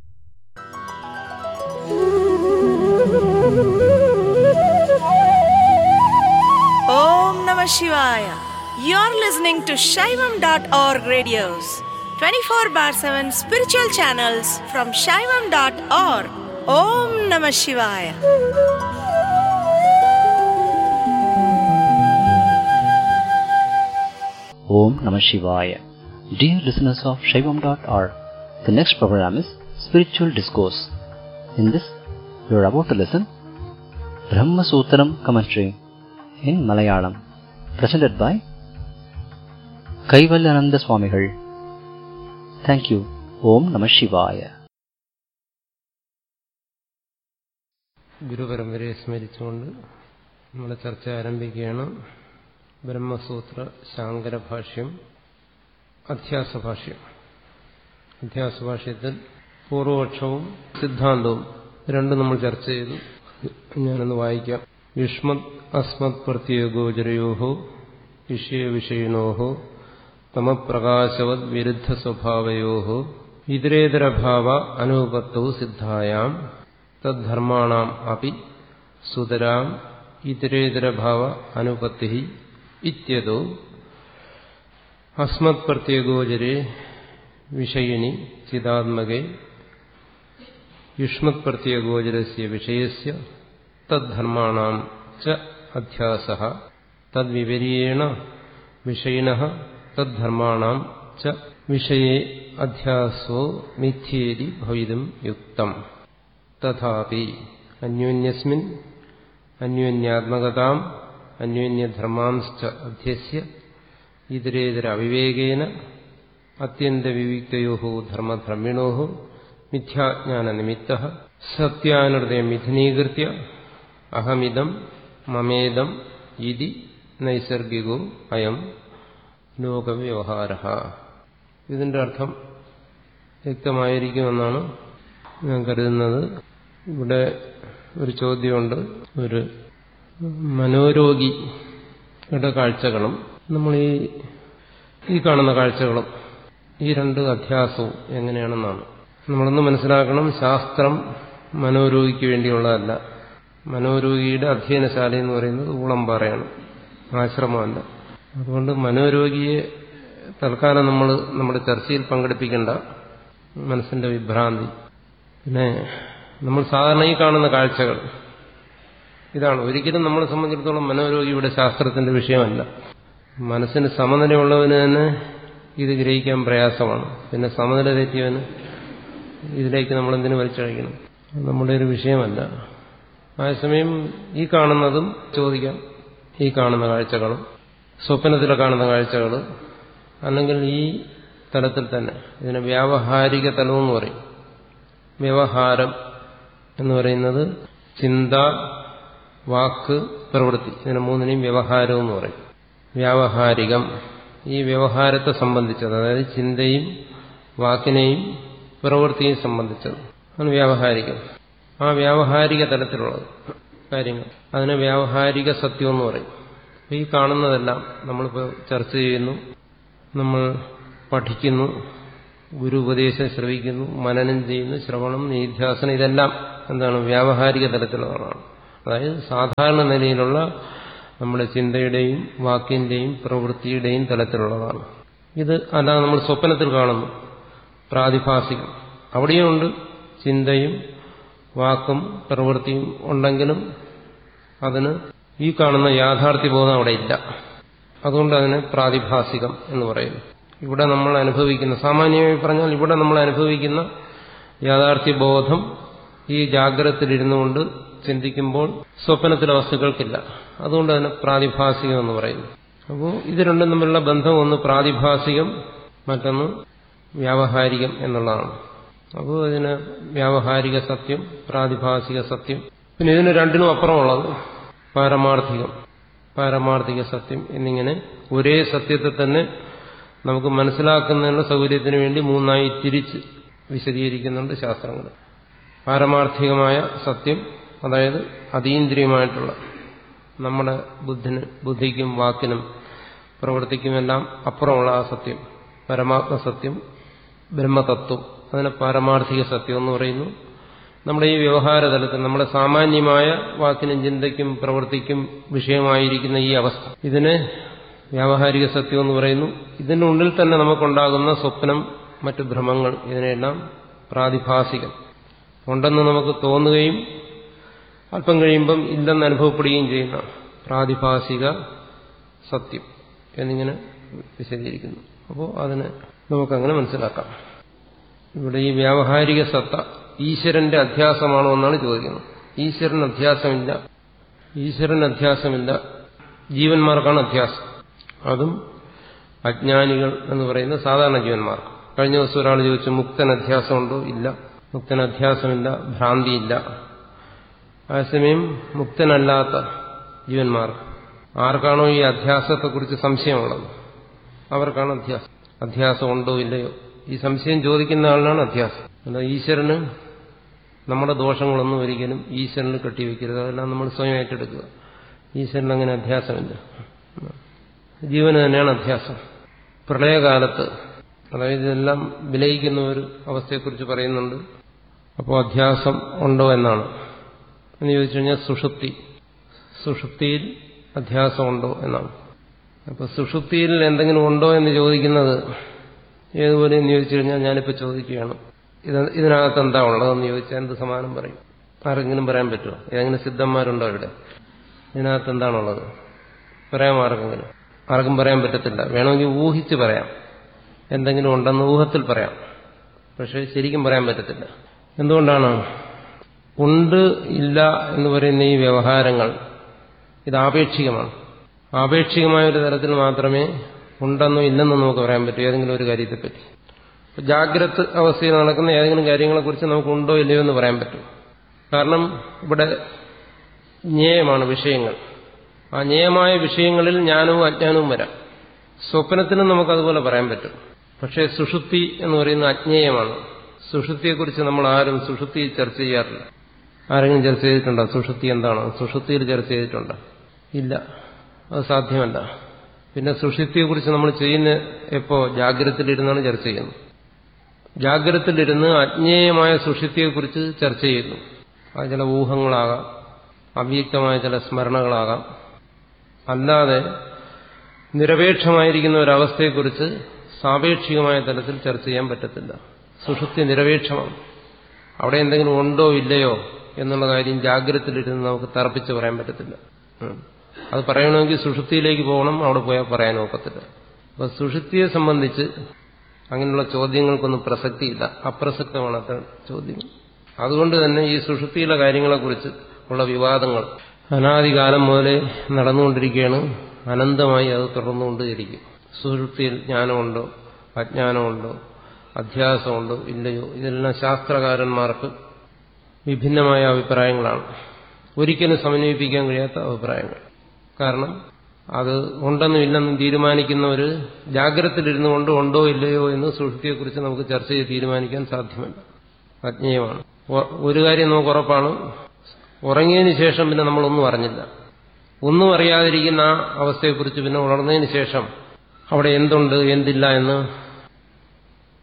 [SPEAKER 6] Om Namah Shivaya. You're listening to Shaivam.org radios, 24/7 spiritual channels from Shaivam.org. Om Namah Shivaya.
[SPEAKER 7] Om Namah Shivaya. Dear listeners of Shaivam.org, the next program is Spiritual Discourse. In this, you are about to listen Brahma Sutram commentary in Malayalam, presented by Kaivalyananda Swamigal. Thank you. Om Namah Shivaya.
[SPEAKER 5] ഗുരുപരമ്പരയെ സ്മരിച്ചുകൊണ്ട് നമ്മുടെ ചർച്ച ആരംഭിക്കുകയാണ്. ബ്രഹ്മസൂത്ര ശാങ്കരഭാഷ്യം, അധ്യാസഭാഷ്യം. അധ്യാസഭാഷ്യത്തിൽ പൂർവപക്ഷവും സിദ്ധാന്തവും രണ്ടും നമ്മൾ ചർച്ച ചെയ്തു. ഞാനൊന്ന് വായിക്കാം. യുഷ്മത് അസ്മത് പ്രത്യഗോചരയോഹോ വിഷയവിഷയിണോഹോ തമപ്രകാശവത് വിരുദ്ധ സ്വഭാവയോഹോ ഇതരേതരഭാവ അനുപത്തൗ സിദ്ധായാം തദ്ധർമാണാം അപി സുതരാം ഇതരേതരഭാവ അനുപത്തി ഇത്യതോ അസ്മത് പ്രത്യഗോചരേ വിഷയിനി ചിദാത്മകേ യുഷ്മത് പ്രത്യഗോചരസ്യ വിഷയസ്യ തദ്ധർമാണാം ച അധ്യാസഃ തദ്വിപരീയേണ വിഷയിണഃ തദ്ധർമാണാം ച വിഷയേ അധ്യാസോ മിഥ്യേതി ഭവിതും യുക്തം. തഥാപി അന്യോന്യസ്മിൻ അന്യോന്യാത്മകതാം അന്യോന്യധർമാംശ്ച അധ്യസ്യ ഇതരേതര അവിവേകേന അത്യന്തവിവിക്തയോഃ ധർമ്മധർമ്മിണോഃ മിഥ്യാജ്ഞാനനിമിത്തഃ സത്യാനൃതയം മിഥുനീകൃത്യ അഹമിദം മമേദം ഇതി നൈസർഗികോ അയം ലോകവ്യവഹാരഃ. ഇതിന്റെ അർത്ഥം വ്യക്തമായിരിക്കുമെന്നാണ് ഞാൻ കരുതുന്നത്. ഇവിടെ ഒരു ചോദ്യമുണ്ട്. ഒരു മനോരോഗിയുടെ കാഴ്ചകളും നമ്മൾ ഈ കാണുന്ന കാഴ്ചകളും ഈ രണ്ട് അധ്യാസവും എങ്ങനെയാണെന്നാണ്. നമ്മളൊന്ന് മനസ്സിലാക്കണം, ശാസ്ത്രം മനോരോഗിക്ക് വേണ്ടിയുള്ളതല്ല. മനോരോഗിയുടെ അധ്യയനശാല എന്ന് പറയുന്നത് ഊളംപാറയാണ്, ആശ്രമമല്ല. അതുകൊണ്ട് മനോരോഗിയെ തൽക്കാലം നമ്മൾ നമ്മുടെ ചർച്ചയിൽ പങ്കെടുപ്പിക്കേണ്ട. മനസ്സിന്റെ വിഭ്രാന്തി. പിന്നെ നമ്മൾ സാധാരണ ഈ കാണുന്ന കാഴ്ചകൾ ഇതാണ്. ഒരിക്കലും നമ്മളെ സംബന്ധിച്ചിടത്തോളം മനോരോഗിയുടെ ശാസ്ത്രത്തിന്റെ വിഷയമല്ല. മനസ്സിന് സമനിലയുള്ളവന് തന്നെ ഇത് ഗ്രഹിക്കാൻ പ്രയാസമാണ്. പിന്നെ സമനില തെറ്റിയവന് ഇതിലേക്ക് നമ്മളെന്തിനു വലിച്ചഴിക്കണം? നമ്മുടെ ഒരു വിഷയമല്ല. അതേസമയം ഈ കാണുന്നതും ചോദിക്കാം. ഈ കാണുന്ന കാഴ്ചകളും സ്വപ്നത്തിലെ കാണുന്ന കാഴ്ചകൾ, അല്ലെങ്കിൽ ഈ തലത്തിൽ തന്നെ ഇതിനെ വ്യാവഹാരിക തലമെന്ന് പറയും. വ്യവഹാരം എന്ന് പറയുന്നത് ചിന്ത, വാക്ക്, പ്രവൃത്തി, ഇതിനെ മൂന്നിനെയും വ്യവഹാരം എന്ന് പറയും. വ്യാവഹാരികം ഈ വ്യവഹാരത്തെ സംബന്ധിച്ചത്, അതായത് ചിന്തയും വാക്കിനെയും പ്രവൃത്തിയും സംബന്ധിച്ചത് ആണ് വ്യാവഹാരികം. ആ വ്യാവഹാരിക തലത്തിലുള്ളത് കാര്യങ്ങൾ അതിനെ വ്യാവഹാരിക സത്യം എന്ന് പറയും. ഈ കാണുന്നതെല്ലാം നമ്മളിപ്പോൾ ചർച്ച ചെയ്യുന്നു, നമ്മൾ പഠിക്കുന്നു, ഗുരു ഉപദേശം ശ്രവിക്കുന്നു, മനനം ചെയ്യുന്നു, ശ്രവണം, നിധ്യാസനം, ഇതെല്ലാം എന്താണ് വ്യാവഹാരിക തലത്തിലുള്ളതാണ്. അതായത് സാധാരണ നിലയിലുള്ള നമ്മുടെ ചിന്തയുടെയും വാക്കിന്റെയും പ്രവൃത്തിയുടെയും തലത്തിലുള്ളതാണ്. ഇത് അല്ലാതെ നമ്മൾ സ്വപ്നത്തിൽ കാണുന്നു പ്രാതിഭാസികം. അവിടെയുണ്ട് ചിന്തയും വാക്കും പ്രവൃത്തിയും ഉണ്ടെങ്കിലും അതിന് ഈ കാണുന്ന യാഥാർത്ഥ്യബോധം അവിടെ ഇല്ല. അതുകൊണ്ട് അതിനെ പ്രാതിഭാസികം എന്ന് പറയുന്നു. ഇവിടെ നമ്മൾ അനുഭവിക്കുന്ന, സാമാന്യമായി പറഞ്ഞാൽ ഇവിടെ നമ്മൾ അനുഭവിക്കുന്ന യാഥാർത്ഥ്യബോധം ഈ ജാഗ്രതത്തിലിരുന്നു കൊണ്ട് ചിന്തിക്കുമ്പോൾ സ്വപ്നത്തിലെ വസ്തുക്കൾക്കില്ല. അതുകൊണ്ട് അതിനെ പ്രാതിഭാസികം എന്ന് പറയുന്നു. അപ്പോൾ ഇത് രണ്ടും തമ്മിലുള്ള ബന്ധം ഒന്ന് പ്രാതിഭാസികം, മറ്റൊന്ന് വ്യാവഹാരികം എന്നുള്ളതാണ്. അപ്പോൾ ഇതിന് വ്യാവഹാരിക സത്യം, പ്രാതിഭാസിക സത്യം, പിന്നെ ഇതിന് രണ്ടിനും അപ്പുറമുള്ളത് പാരമാർത്ഥികം, പാരമാർത്ഥിക സത്യം എന്നിങ്ങനെ ഒരേ സത്യത്തെ തന്നെ നമുക്ക് മനസ്സിലാക്കുന്നതിനുള്ള സൗകര്യത്തിന് വേണ്ടി മൂന്നായി തിരിച്ച് വിശദീകരിക്കുന്നുണ്ട് ശാസ്ത്രങ്ങൾ. പാരമാർത്ഥികമായ സത്യം, അതായത് അതീന്ദ്രിയമായിട്ടുള്ള നമ്മുടെ ബുദ്ധിക്കും വാക്കിനും പ്രവൃത്തിക്കുമെല്ലാം അപ്പുറമുള്ള ആ സത്യം, പരമാത്മസത്യം, ബ്രഹ്മതത്വം, അതിനെ പാരമാർത്ഥിക സത്യം എന്ന് പറയുന്നു. നമ്മുടെ ഈ വ്യവഹാര തലത്തിൽ നമ്മുടെ സാമാന്യമായ വാക്കിനും ചിന്തയ്ക്കും പ്രവൃത്തിക്കും വിഷയമായിരിക്കുന്ന ഈ അവസ്ഥ, ഇതിനെ വ്യാവഹാരിക സത്യം എന്ന് പറയുന്നു. ഇതിന്റെ ഉള്ളിൽ തന്നെ നമുക്കുണ്ടാകുന്ന സ്വപ്നം, മറ്റു ഭ്രമങ്ങൾ, ഇതിനെല്ലാം പ്രാതിഭാസികം, ഉണ്ടെന്ന് നമുക്ക് തോന്നുകയും അല്പം കഴിയുമ്പം ഇല്ലെന്ന് അനുഭവപ്പെടുകയും ചെയ്യുന്ന പ്രാതിഭാസിക സത്യം എന്നിങ്ങനെ വിശദീകരിക്കുന്നു. അപ്പോൾ അതിനെ നമുക്കങ്ങനെ മനസ്സിലാക്കാം. ഇവിടെ ഈ വ്യാവഹാരിക സത്ത ഈശ്വരന്റെ അധ്യാസമാണോ എന്നാണ് ചോദിക്കുന്നത്. ഈശ്വരൻ അധ്യാസമില്ല, ജീവന്മാർക്കാണ് അധ്യാസം. അതും അജ്ഞാനികൾ എന്ന് പറയുന്ന സാധാരണ ജീവന്മാർക്ക്. കഴിഞ്ഞ ദിവസം ഒരാൾ ചോദിച്ചു, മുക്തൻ അധ്യാസമുണ്ടോ? ഇല്ല, മുക്തൻ അധ്യാസമില്ല, ഭ്രാന്തിയില്ല. അതേസമയം മുക്തനല്ലാത്ത ജീവന്മാർക്ക്, ആർക്കാണോ ഈ അധ്യാസത്തെക്കുറിച്ച് സംശയമുള്ളത്, അവർക്കാണ് അധ്യാസം ഉണ്ടോ ഇല്ലയോ, ഈ സംശയം ചോദിക്കുന്ന ആളിനാണ് അധ്യാസം. അല്ല ഈശ്വരന് നമ്മുടെ ദോഷങ്ങളൊന്നും ഒരിക്കലും ഈശ്വരന് കെട്ടിവെക്കരുത്, അതെല്ലാം നമ്മൾ സ്വയം ഏറ്റെടുക്കുക. ഈശ്വരന് അങ്ങനെ അധ്യാസമില്ല, ജീവന് തന്നെയാണ് അധ്യാസം. പ്രളയകാലത്ത്, അതായത് ഇതെല്ലാം വിലയിക്കുന്ന ഒരു അവസ്ഥയെക്കുറിച്ച് പറയുന്നുണ്ട്. അപ്പോൾ അധ്യാസം ഉണ്ടോ എന്നാണ് എന്ന് ചോദിച്ചു കഴിഞ്ഞാൽ സുഷുപ്തിയിൽ അധ്യാസമുണ്ടോ എന്നാണ്. അപ്പോൾ സുഷുപ്തിയിൽ എന്തെങ്കിലും ഉണ്ടോ എന്ന് ചോദിക്കുന്നത് ഏതുപോലെ എന്ന് ചോദിച്ചു കഴിഞ്ഞാൽ ഞാനിപ്പോൾ ചോദിക്കുകയാണ്, ഇതിനകത്ത് എന്താ ഉള്ളതെന്ന് ചോദിച്ചാൽ എന്ത് സമാനം പറയും? ആരെങ്കിലും പറയാൻ പറ്റുമോ? ഏതെങ്കിലും സിദ്ധന്മാരുണ്ടോ ഇവിടെ? ഇതിനകത്ത് എന്താണുള്ളത് പറയാം ആർക്കെങ്കിലും? ആർക്കും പറയാൻ പറ്റത്തില്ല. വേണമെങ്കിൽ ഊഹിച്ച് പറയാം, എന്തെങ്കിലും ഉണ്ടെന്ന് ഊഹത്തിൽ പറയാം, പക്ഷെ ശരിക്കും പറയാൻ പറ്റത്തില്ല. എന്തുകൊണ്ടാണ്? ഉണ്ട് ഇല്ല എന്ന് പറയുന്ന ഈ വ്യവഹാരങ്ങൾ ഇത് ആപേക്ഷികമാണ്. ആപേക്ഷികമായ ഒരു തരത്തിൽ മാത്രമേ ഉണ്ടെന്നോ ഇല്ലെന്നോ നമുക്ക് പറയാൻ പറ്റൂ ഏതെങ്കിലും ഒരു കാര്യത്തെപ്പറ്റി. ജാഗ്രത അവസ്ഥയിൽ നടക്കുന്ന ഏതെങ്കിലും കാര്യങ്ങളെക്കുറിച്ച് നമുക്ക് ഉണ്ടോ ഇല്ലയോ എന്ന് പറയാൻ പറ്റും. കാരണം ഇവിടെ ജ്ഞേയമാണ് വിഷയങ്ങൾ. ആ ജ്ഞേയമായ വിഷയങ്ങളിൽ ജ്ഞാനവും അജ്ഞാനവും വരാം. സ്വപ്നത്തിനും നമുക്കതുപോലെ പറയാൻ പറ്റും. പക്ഷേ സുഷുപ്തി എന്ന് പറയുന്നത് അജ്ഞേയമാണ്. സുഷുപ്തിയെക്കുറിച്ച് നമ്മൾ ആരും സുഷുപ്തിയിൽ ചർച്ച ചെയ്യാറില്ല. ആരെങ്കിലും ചർച്ച ചെയ്തിട്ടുണ്ടോ? സുഷുപ്തി എന്താണ്? സുഷുപ്തിയിൽ ചർച്ച ചെയ്തിട്ടുണ്ടോ? ഇല്ല, അത് സാധ്യമല്ല. പിന്നെ സുഷുപ്തിയെക്കുറിച്ച് നമ്മൾ ചെയ്യുന്ന എപ്പോ? ജാഗ്രതയിലിരുന്നാണ് ചർച്ച ചെയ്യുന്നത്. ജാഗ്രതയിലിരുന്ന് അജ്ഞേയമായ സുഷുപ്തിയെക്കുറിച്ച് ചർച്ച ചെയ്യുന്നു. അത് ചില ഊഹങ്ങളാകാം, അവ്യക്തമായ ചില സ്മരണകളാകാം. അല്ലാതെ നിരപേക്ഷമായിരിക്കുന്ന ഒരവസ്ഥയെക്കുറിച്ച് സാപേക്ഷികമായ തലത്തിൽ ചർച്ച ചെയ്യാൻ പറ്റത്തില്ല. സുഷുപ്തി നിരപേക്ഷമാണ്. അവിടെ എന്തെങ്കിലും ഉണ്ടോ ഇല്ലയോ എന്നുള്ള കാര്യം ജാഗ്രതയിലിരുന്ന് നമുക്ക് തർപ്പിച്ച് പറയാൻ പറ്റത്തില്ല. അത് പറയണമെങ്കിൽ സുഷുപ്തിയിലേക്ക് പോകണം, അവിടെ പോയാൽ പറയാൻ ഒക്കത്തില്ല. അപ്പൊ സുഷുപ്തിയെ സംബന്ധിച്ച് അങ്ങനെയുള്ള ചോദ്യങ്ങൾക്കൊന്നും പ്രസക്തിയില്ല, അപ്രസക്തമാണ് അത്തരം ചോദ്യങ്ങൾ. അതുകൊണ്ട് തന്നെ ഈ സുഷുപ്തിയിലെ കാര്യങ്ങളെക്കുറിച്ച് ഉള്ള വിവാദങ്ങൾ അനാദികാലം മുതലേ നടന്നുകൊണ്ടിരിക്കുകയാണ്. അനന്തമായി അത് തുടർന്നുകൊണ്ടിരിക്കും. സുഷുപ്തിയിൽ ജ്ഞാനമുണ്ടോ അജ്ഞാനമുണ്ടോ അധ്യാസമുണ്ടോ ഇല്ലയോ, ഇതെല്ലാം ശാസ്ത്രകാരന്മാർക്ക് വിഭിന്നമായ അഭിപ്രായങ്ങളാണ്. ഒരിക്കലും സമന്വയിപ്പിക്കാൻ കഴിയാത്ത അഭിപ്രായങ്ങൾ. കാരണം അത് ഉണ്ടെന്നും ഇല്ലെന്നും തീരുമാനിക്കുന്ന ഒരു ജാഗ്രതയിലിരുന്നു കൊണ്ട് ഉണ്ടോ ഇല്ലയോ എന്ന് സുഷുപ്തിയെക്കുറിച്ച് നമുക്ക് ചർച്ച ചെയ്ത് തീരുമാനിക്കാൻ സാധ്യമല്ല, അജ്ഞേയമാണ്. ഒരു കാര്യം നമുക്ക് ഉറപ്പാണ്, ഉറങ്ങിയതിന് ശേഷം പിന്നെ നമ്മളൊന്നും അറിഞ്ഞില്ല. ഒന്നും അറിയാതിരിക്കുന്ന ആ അവസ്ഥയെക്കുറിച്ച് പിന്നെ ഉണർന്നതിന് ശേഷം അവിടെ എന്തുണ്ട് എന്തില്ല എന്ന്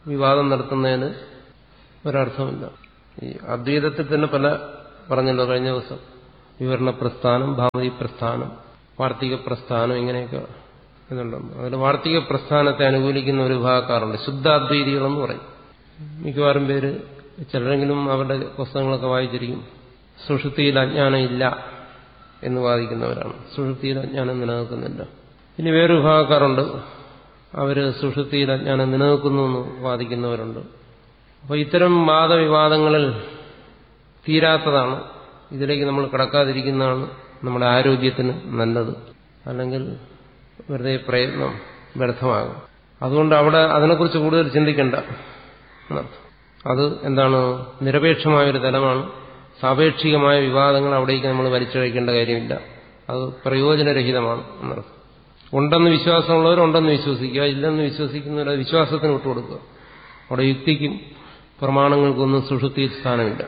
[SPEAKER 5] വിവാദം നടത്തുന്നതിന് ഒരർത്ഥമില്ല. ഈ അദ്വൈതത്തിൽ തന്നെ പല പറഞ്ഞല്ലോ കഴിഞ്ഞ ദിവസം, വിവരണ പ്രസ്ഥാനം, ഭാമതി പ്രസ്ഥാനം, വാർത്തിക പ്രസ്ഥാനം, ഇങ്ങനെയൊക്കെ ഇതുണ്ടെന്ന്. അതിൽ വാർത്തിക പ്രസ്ഥാനത്തെ അനുകൂലിക്കുന്ന ഒരു വിഭാഗക്കാരുണ്ട്, ശുദ്ധാദ്വൈതികളെന്ന് പറയും. മിക്കവാറും പേര്, ചിലരെങ്കിലും അവരുടെ പുസ്തകങ്ങളൊക്കെ വായിച്ചിരിക്കും. സുഷുപ്തിയിൽ അജ്ഞാനം ഇല്ല എന്ന് വാദിക്കുന്നവരാണ്. സുഷുപ്തിയിൽ അജ്ഞാനം നിലനിൽക്കുന്നില്ല. ഇനി വേറൊരു വിഭാഗക്കാരുണ്ട്, അവര് സുഷുപ്തിയിൽ അജ്ഞാനം നിലനിൽക്കുന്നു എന്ന് വാദിക്കുന്നവരുണ്ട്. അപ്പോൾ ഇത്തരം വാദവിവാദങ്ങളിൽ തീരാത്തതാണ്. ഇതിലേക്ക് നമ്മൾ കടക്കാതിരിക്കുന്നതാണ് നമ്മുടെ ആരോഗ്യത്തിന് നല്ലത്. അല്ലെങ്കിൽ വെറുതെ പ്രയത്നം വ്യർത്ഥമാകും. അതുകൊണ്ട് അവിടെ അതിനെക്കുറിച്ച് കൂടുതൽ ചിന്തിക്കേണ്ട എന്നർത്ഥം. അത് എന്താണ്, നിരപേക്ഷമായൊരു തലമാണ്. സാപേക്ഷികമായ വിവാദങ്ങൾ അവിടേക്ക് നമ്മൾ വലിച്ചഴിക്കേണ്ട കാര്യമില്ല. അത് പ്രയോജനരഹിതമാണ് എന്നർത്ഥം. ഉണ്ടെന്ന് വിശ്വാസമുള്ളവർ ഉണ്ടെന്ന് വിശ്വസിക്കുക, ഇല്ലെന്ന് വിശ്വസിക്കുന്നവർ വിശ്വാസത്തിന് വിട്ടുകൊടുക്കുക. അവിടെ യുക്തിക്കും പ്രമാണങ്ങൾക്കൊന്നും സുഷുപ്തിയിൽ സ്ഥാനമില്ല.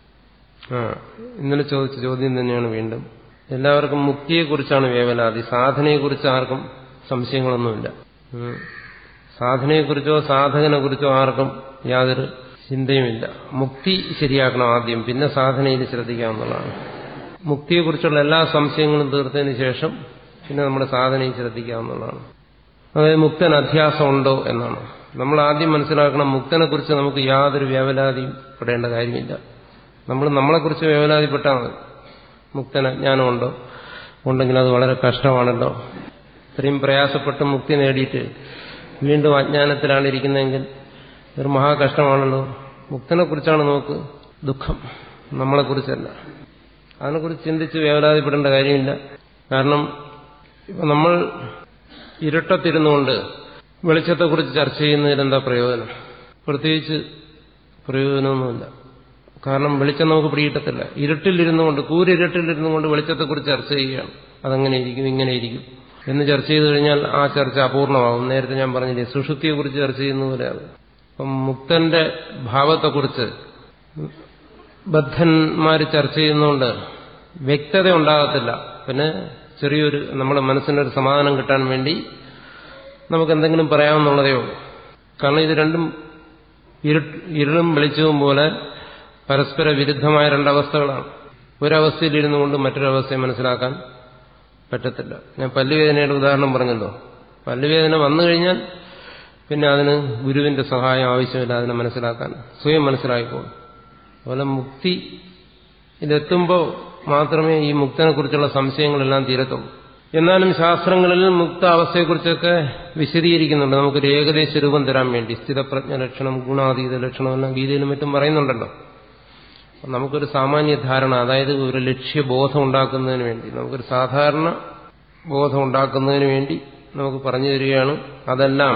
[SPEAKER 5] ഇന്നലെ ചോദിച്ച ചോദ്യം തന്നെയാണ് വീണ്ടും. എല്ലാവർക്കും മുക്തിയെക്കുറിച്ചാണ് വേവലാതി, സാധനയെക്കുറിച്ച് ആർക്കും സംശയങ്ങളൊന്നുമില്ല. സാധനയെക്കുറിച്ചോ സാധകനെക്കുറിച്ചോ ആർക്കും യാതൊരു ചിന്തയുമില്ല. മുക്തി ശരിയാക്കണം ആദ്യം, പിന്നെ സാധനയിൽ ശ്രദ്ധിക്കാവുന്നതാണ്. മുക്തിയെക്കുറിച്ചുള്ള എല്ലാ സംശയങ്ങളും തീർത്തതിന് ശേഷം പിന്നെ നമ്മുടെ സാധനയിൽ ശ്രദ്ധിക്കാവുന്നതാണ്. അതായത് മുക്തൻ അധ്യാസം ഉണ്ടോ എന്നാണ് നമ്മൾ ആദ്യം മനസ്സിലാക്കണം. മുക്തനെക്കുറിച്ച് നമുക്ക് യാതൊരു വേവലാതിയും പെടേണ്ട കാര്യമില്ല. നമ്മൾ നമ്മളെക്കുറിച്ച് വേവലാതിപ്പെട്ടാൽ മതി. മുക്തൻ അജ്ഞാനമുണ്ടോ, ഉണ്ടെങ്കിൽ അത് വളരെ കഷ്ടമാണല്ലോ. ഇത്രയും പ്രയാസപ്പെട്ട് മുക്തി നേടിയിട്ട് വീണ്ടും അജ്ഞാനത്തിലാണ് ഇരിക്കുന്നതെങ്കിൽ ഒരു മഹാകഷ്ടമാണല്ലോ. മുക്തനെക്കുറിച്ചാണ് നമുക്ക് ദുഃഖം, നമ്മളെക്കുറിച്ചല്ല. അതിനെക്കുറിച്ച് ചിന്തിച്ച് വേവലാതിപ്പെടേണ്ട കാര്യമില്ല. കാരണം നമ്മൾ ഇരുട്ടത്തിരുന്നുകൊണ്ട് വെളിച്ചത്തെക്കുറിച്ച് ചർച്ച ചെയ്യുന്നതിലെന്താ പ്രയോജനം? പ്രത്യേകിച്ച് പ്രയോജനമൊന്നുമില്ല. കാരണം വെളിച്ചം നമുക്ക് പിടികിട്ടത്തില്ല. ഇരുട്ടിലിരുന്നുകൊണ്ട്, കൂരിരുട്ടിലിരുന്നുകൊണ്ട് വെളിച്ചത്തെക്കുറിച്ച് ചർച്ച ചെയ്യുകയാണ്. അതങ്ങനെ ഇരിക്കും, ഇങ്ങനെ ഇരിക്കും എന്ന് ചർച്ച ചെയ്തു കഴിഞ്ഞാൽ ആ ചർച്ച അപൂർണമാകും. നേരത്തെ ഞാൻ പറഞ്ഞില്ലേ, സുഷുപ്തിയെക്കുറിച്ച് ചർച്ച ചെയ്യുന്ന പോലെയാണ്. അപ്പം മുക്തന്റെ ഭാവത്തെക്കുറിച്ച് ബദ്ധന്മാർ ചർച്ച ചെയ്യുന്നതുകൊണ്ട് വ്യക്തത ഉണ്ടാകത്തില്ല. പിന്നെ ചെറിയൊരു നമ്മുടെ മനസ്സിനൊരു സമാധാനം കിട്ടാൻ വേണ്ടി നമുക്ക് എന്തെങ്കിലും പറയാമെന്നുള്ളതേ ഉള്ളൂ. കാരണം ഇത് രണ്ടും ഇരുളും വെളിച്ചവും പോലെ പരസ്പര വിരുദ്ധമായ രണ്ടവസ്ഥകളാണ്. ഒരവസ്ഥയിലിരുന്നു കൊണ്ട് മറ്റൊരവസ്ഥയെ മനസ്സിലാക്കാൻ പറ്റത്തില്ല. ഞാൻ പല്ലുവേദനയുടെ ഉദാഹരണം പറഞ്ഞല്ലോ. പല്ലുവേദന വന്നു കഴിഞ്ഞാൽ പിന്നെ അതിന് ഗുരുവിന്റെ സഹായം ആവശ്യമില്ല അതിനെ മനസ്സിലാക്കാൻ, സ്വയം മനസ്സിലായിക്കോളും. അതുപോലെ മുക്തി ഇതെത്തുമ്പോൾ മാത്രമേ ഈ മുക്തനെക്കുറിച്ചുള്ള സംശയങ്ങളെല്ലാം തീരത്തുള്ളൂ. എന്നാലും ശാസ്ത്രങ്ങളിൽ മുക്ത അവസ്ഥയെക്കുറിച്ചൊക്കെ വിശദീകരിക്കുന്നുണ്ട്. നമുക്കൊരു ഏകദേശ രൂപം തരാൻ വേണ്ടി സ്ഥിതപ്രജ്ഞ ലക്ഷണം, ഗുണാതീത ലക്ഷണം എല്ലാം ഗീതയിലും മറ്റും പറയുന്നുണ്ടല്ലോ. നമുക്കൊരു സാമാന്യ ധാരണ, അതായത് ഒരു ലക്ഷ്യബോധം ഉണ്ടാക്കുന്നതിന് വേണ്ടി, നമുക്കൊരു സാധാരണ ബോധം ഉണ്ടാക്കുന്നതിന് വേണ്ടി നമുക്ക് പറഞ്ഞു തരികയാണ്. അതെല്ലാം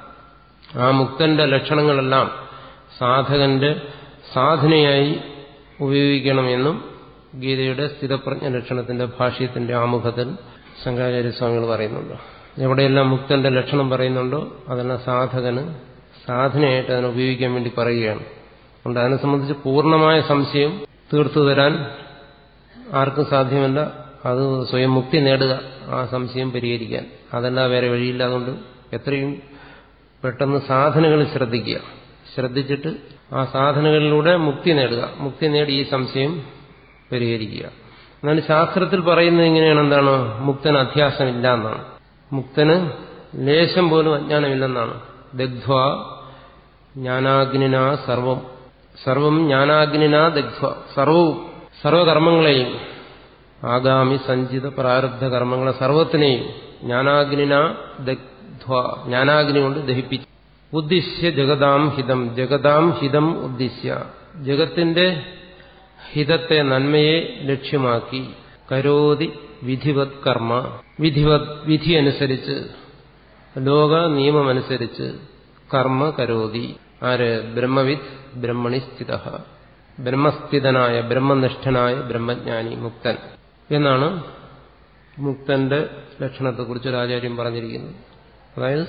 [SPEAKER 5] ആ മുക്തന്റെ ലക്ഷണങ്ങളെല്ലാം സാധകന്റെ സാധനയായി ഉപയോഗിക്കണമെന്നും ഗീതയുടെ സ്ഥിതപ്രജ്ഞ ലക്ഷണത്തിന്റെ ഭാഷ്യത്തിന്റെ ആമുഖത്തിൽ ശങ്കരാചാര്യസ്വാമികൾ പറയുന്നുണ്ട്. എവിടെയെല്ലാം മുക്തന്റെ ലക്ഷണം പറയുന്നുണ്ടോ അതെല്ലാം സാധകന് സാധനയായിട്ട് അതിനെ ഉപയോഗിക്കാൻ വേണ്ടി പറയുകയാണ്. അതുകൊണ്ട് അതിനെ സംബന്ധിച്ച് പൂർണ്ണമായ സംശയം തീർത്തു തരാൻ ആർക്കും സാധ്യമല്ല. അത് സ്വയം മുക്തി നേടുക, ആ സംശയം പരിഹരിക്കാൻ. അതല്ല വേറെ വഴിയില്ല. അതുകൊണ്ട് എത്രയും പെട്ടെന്ന് സാധനകളിൽ ശ്രദ്ധിക്കുക, ശ്രദ്ധിച്ചിട്ട് ആ സാധനകളിലൂടെ മുക്തി നേടുക. മുക്തി നേടി ഈ സംശയം പരിഹരിക്കുക. എന്നാൽ ശാസ്ത്രത്തിൽ പറയുന്നത് ഇങ്ങനെയാണ്. എന്താണ്? മുക്തന് അധ്യാസമില്ല എന്നാണ്. മുക്തന് ലേശം പോലും അജ്ഞാനമില്ലെന്നാണ്. ദഗ്ധ്വാ ജ്ഞാനാഗ്നിനാ സർവം, സർവം ജ്ഞാനാഗ്നിനാ ദഗ്ധ്വ, സർവകർമ്മങ്ങളെയും, ആഗാമി സഞ്ചിത പ്രാരബ്ധ കർമ്മങ്ങളെ സർവത്തിനെയും ജ്ഞാനാഗ്നിനാ ദഗ്ധ്വ, ജ്ഞാനാഗ്നി കൊണ്ട് ദഹിപ്പിച്ചു. ഉദ്ദിശ്യ ജഗതാം ഹിതം, ജഗതാം ഹിതം ഉദ്ദിശ്യ, ജഗത്തിന്റെ ഹിതത്തെ, നന്മയെ ലക്ഷ്യമാക്കി, കരോതി വിധിവത് കർമ്മ, വിധി അനുസരിച്ച്, ലോക നിയമമനുസരിച്ച് കർമ്മ കരോതി. ആര്? ബ്രഹ്മവിദ് ബ്രഹ്മണി സ്ഥിത, ബ്രഹ്മസ്ഥിതനായ ബ്രഹ്മനിഷ്ഠനായ ബ്രഹ്മജ്ഞാനി മുക്തൻ എന്നാണ് മുക്തന്റെ ലക്ഷണത്തെക്കുറിച്ച് ഒരു ആചാര്യം പറഞ്ഞിരിക്കുന്നത്. അതായത്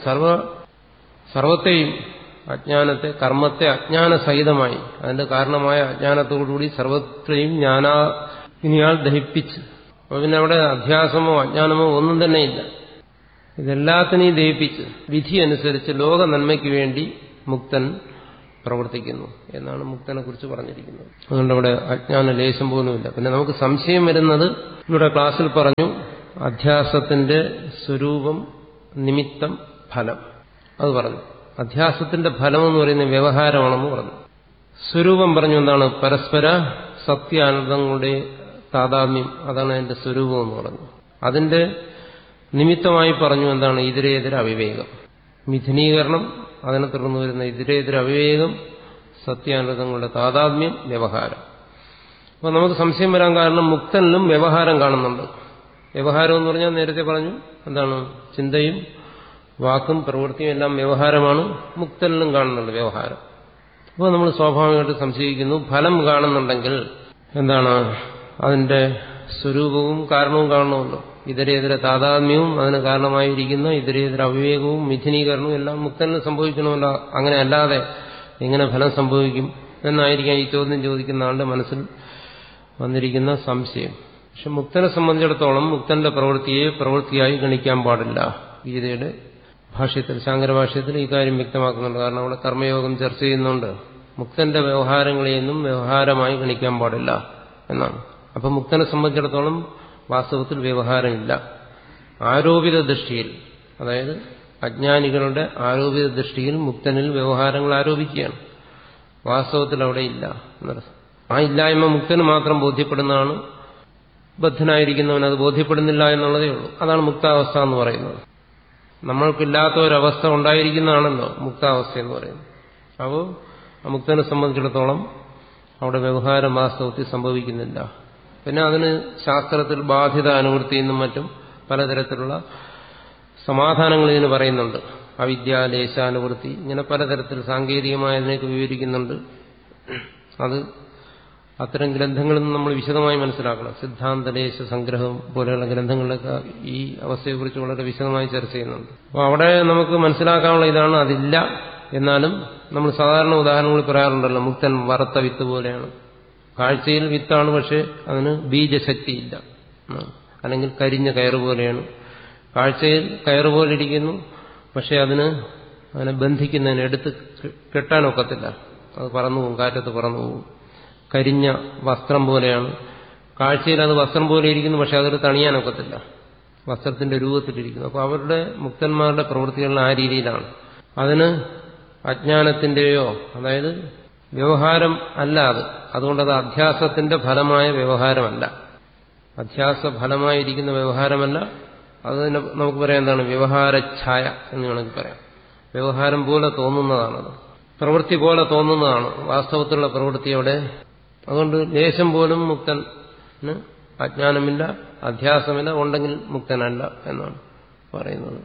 [SPEAKER 5] സർവത്തെയും, അജ്ഞാനത്തെ, കർമ്മത്തെ അജ്ഞാനസഹിതമായി, അതിന്റെ കാരണമായ അജ്ഞാനത്തോടുകൂടി സർവത്രെയും ജ്ഞാനാഗ്നിയാൽ ദഹിപ്പിച്ച്, അപ്പോൾ പിന്നെ അവിടെ അധ്യാസമോ അജ്ഞാനമോ ഒന്നും തന്നെയില്ല. ഇതെല്ലാത്തിനെയും ദഹിപ്പിച്ച് വിധി അനുസരിച്ച് ലോക നന്മയ്ക്ക് വേണ്ടി മുക്തൻ പ്രവർത്തിക്കുന്നു എന്നാണ് മുക്തനെ കുറിച്ച് പറഞ്ഞിരിക്കുന്നത്. അതുകൊണ്ട് അവിടെ അജ്ഞാന ലേശം പോലുമില്ല. പിന്നെ നമുക്ക് സംശയം വരുന്നത്, ഇവിടെ ക്ലാസ്സിൽ പറഞ്ഞു അധ്യാസത്തിന്റെ സ്വരൂപം, നിമിത്തം, ഫലം. അത് പറഞ്ഞു. അധ്യാസത്തിന്റെ ഫലം എന്ന് പറയുന്നത് വ്യവഹാരമാണെന്ന് പറഞ്ഞു. സ്വരൂപം പറഞ്ഞു എന്താണ്? പരസ്പര സത്യാനന്ദങ്ങളുടെ താതാത്മ്യം, അതാണ് അതിന്റെ സ്വരൂപം എന്ന് പറഞ്ഞു. അതിന്റെ നിമിത്തമായി പറഞ്ഞു എന്താണ്? ഇതരേതര അവിവേകം, മിഥുനീകരണം, അതിനെ തുടർന്ന് വരുന്ന ഇതരേതര അവിവേകം, സത്യാനന്ദങ്ങളുടെ താതാത്മ്യം, വ്യവഹാരം. അപ്പോൾ നമുക്ക് സംശയം വരാൻ കാരണം മുക്തനിലും വ്യവഹാരം കാണുന്നുണ്ട്. വ്യവഹാരം എന്ന് പറഞ്ഞാൽ നേരത്തെ പറഞ്ഞു എന്താണ്? ചിന്തയും വാക്കും പ്രവൃത്തിയും എല്ലാം വ്യവഹാരമാണ്. മുക്തനിലും കാണുന്നുണ്ട് വ്യവഹാരം. അപ്പോൾ നമ്മൾ സ്വാഭാവികമായിട്ട് സംശയിക്കുന്നു, ഫലം കാണുന്നുണ്ടെങ്കിൽ എന്താണ്? അതിന്റെ സ്വരൂപവും കാരണവും കാണണമല്ലോ. ഇതരേതര താതാത്മ്യവും അതിന് കാരണമായിരിക്കുന്ന ഇതരേതര അവിവേകവും മിഥുനീകരണവും എല്ലാം മുക്തനിൽ സംഭവിക്കണമല്ലോ. അങ്ങനെ അല്ലാതെ എങ്ങനെ ഫലം സംഭവിക്കും എന്നായിരിക്കാം ഈ ചോദ്യം ചോദിക്കുന്ന ആളുടെ മനസ്സിൽ വന്നിരിക്കുന്ന സംശയം. പക്ഷെ മുക്തനെ സംബന്ധിച്ചിടത്തോളം മുക്തന്റെ പ്രവൃത്തിയെ പ്രവൃത്തിയായി ഗണിക്കാൻ പാടില്ല. ഗീതയുടെ ഭാഷ്യത്തിൽ, ശാങ്കരഭാഷ്യത്തിൽ ഈ കാര്യം വ്യക്തമാക്കുന്നുണ്ട്. കാരണം അവിടെ കർമ്മയോഗം ചർച്ച ചെയ്യുന്നുണ്ട്. മുക്തന്റെ വ്യവഹാരങ്ങളെയൊന്നും വ്യവഹാരമായി ഗണിക്കാൻ പാടില്ല എന്നാണ്. അപ്പം മുക്തനെ സംബന്ധിച്ചിടത്തോളം വാസ്തവത്തിൽ വ്യവഹാരമില്ല. ആരോപിത ദൃഷ്ടിയിൽ, അതായത് അജ്ഞാനികളുടെ ആരോപിത ദൃഷ്ടിയിൽ മുക്തനിൽ വ്യവഹാരങ്ങൾ ആരോപിക്കുകയാണ്. വാസ്തവത്തിൽ അവിടെ ഇല്ല എന്നർത്ഥം. ആ ഇല്ലായ്മ മുക്തന് മാത്രം ബോധ്യപ്പെടുന്നതാണ്. ബദ്ധനായിരിക്കുന്നവൻ അത് ബോധ്യപ്പെടുന്നില്ല എന്നുള്ളതേ ഉള്ളൂ. അതാണ് മുക്താവസ്ഥ എന്ന് പറയുന്നത്. നമ്മൾക്കില്ലാത്ത ഒരവസ്ഥ ഉണ്ടായിരിക്കുന്നതാണല്ലോ മുക്താവസ്ഥ എന്ന് പറയുന്നത്. അപ്പോൾ ആ മുക്തനെ സംബന്ധിച്ചിടത്തോളം അവിടെ വ്യവഹാരം വാസ്തവത്തിൽ സംഭവിക്കുന്നില്ല. പിന്നെ അതിന് ശാസ്ത്രത്തിൽ ബാധ്യത അനുവൃത്തി എന്നും മറ്റും പലതരത്തിലുള്ള സമാധാനങ്ങൾ ഇതിന് പറയുന്നുണ്ട്. അവിദ്യാലേശാനുവൃത്തി, ഇങ്ങനെ പലതരത്തിൽ സാങ്കേതികമായി അതിനൊക്കെ വിവരിക്കുന്നുണ്ട്. അത് അത്തരം ഗ്രന്ഥങ്ങളിൽ നിന്ന് നമ്മൾ വിശദമായി മനസ്സിലാക്കണം. സിദ്ധാന്തലേശ സംഗ്രഹം പോലെയുള്ള ഗ്രന്ഥങ്ങളിലൊക്കെ ഈ അവസ്ഥയെക്കുറിച്ച് വളരെ വിശദമായി ചർച്ച ചെയ്യുന്നുണ്ട്. അപ്പോൾ അവിടെ നമുക്ക് മനസ്സിലാക്കാനുള്ള ഇതാണ്, അതില്ല. എന്നാലും നമ്മൾ സാധാരണ ഉദാഹരണങ്ങൾ പറയാറുണ്ടല്ലോ, മുക്തൻ വറുത്ത വിത്ത് പോലെയാണ്. കാഴ്ചയിൽ വിത്താണ്, പക്ഷെ അതിന് ബീജശക്തിയില്ല. അല്ലെങ്കിൽ കരിഞ്ഞ കയറ് പോലെയാണ്. കാഴ്ചയിൽ കയറ് പോലെ ഇരിക്കുന്നു, പക്ഷെ അതിനെ ബന്ധിക്കുന്നതിന് എടുത്ത് കെട്ടാനൊക്കത്തില്ല. അത് പറന്നു പോകും, കാറ്റത്ത് പറന്നു പോകും. കരിഞ്ഞ വസ്ത്രം പോലെയാണ്. കാഴ്ചയിൽ അത് വസ്ത്രം പോലെ ഇരിക്കുന്നു, പക്ഷെ അതൊരു തണിയാനൊക്കത്തില്ല, വസ്ത്രത്തിന്റെ രൂപത്തിലിരിക്കുന്നു. അപ്പോൾ അവരുടെ മുക്തന്മാരുടെ പ്രവൃത്തികളിൽ ആ രീതിയിലാണ്. അതിന് അജ്ഞാനത്തിന്റെയോ, അതായത് വ്യവഹാരം അല്ല അത്. അതുകൊണ്ടത് അധ്യാസത്തിന്റെ ഫലമായ വ്യവഹാരമല്ല, അധ്യാസ ഫലമായിരിക്കുന്ന വ്യവഹാരമല്ല. അത് നമുക്ക് പറയാം എന്താണ്? വ്യവഹാരഛായ എന്ന് വേണമെങ്കിൽ പറയാം. വ്യവഹാരം പോലെ തോന്നുന്നതാണത്, പ്രവൃത്തി പോലെ തോന്നുന്നതാണ് വാസ്തവത്തിലുള്ള പ്രവൃത്തിയോടെ. അതുകൊണ്ട് ലേശം പോലും മുക്തന് അജ്ഞാനമില്ല, അധ്യാസമില്ല, ഉണ്ടെങ്കിൽ മുക്തനല്ല എന്നാണ് പറയുന്നത്.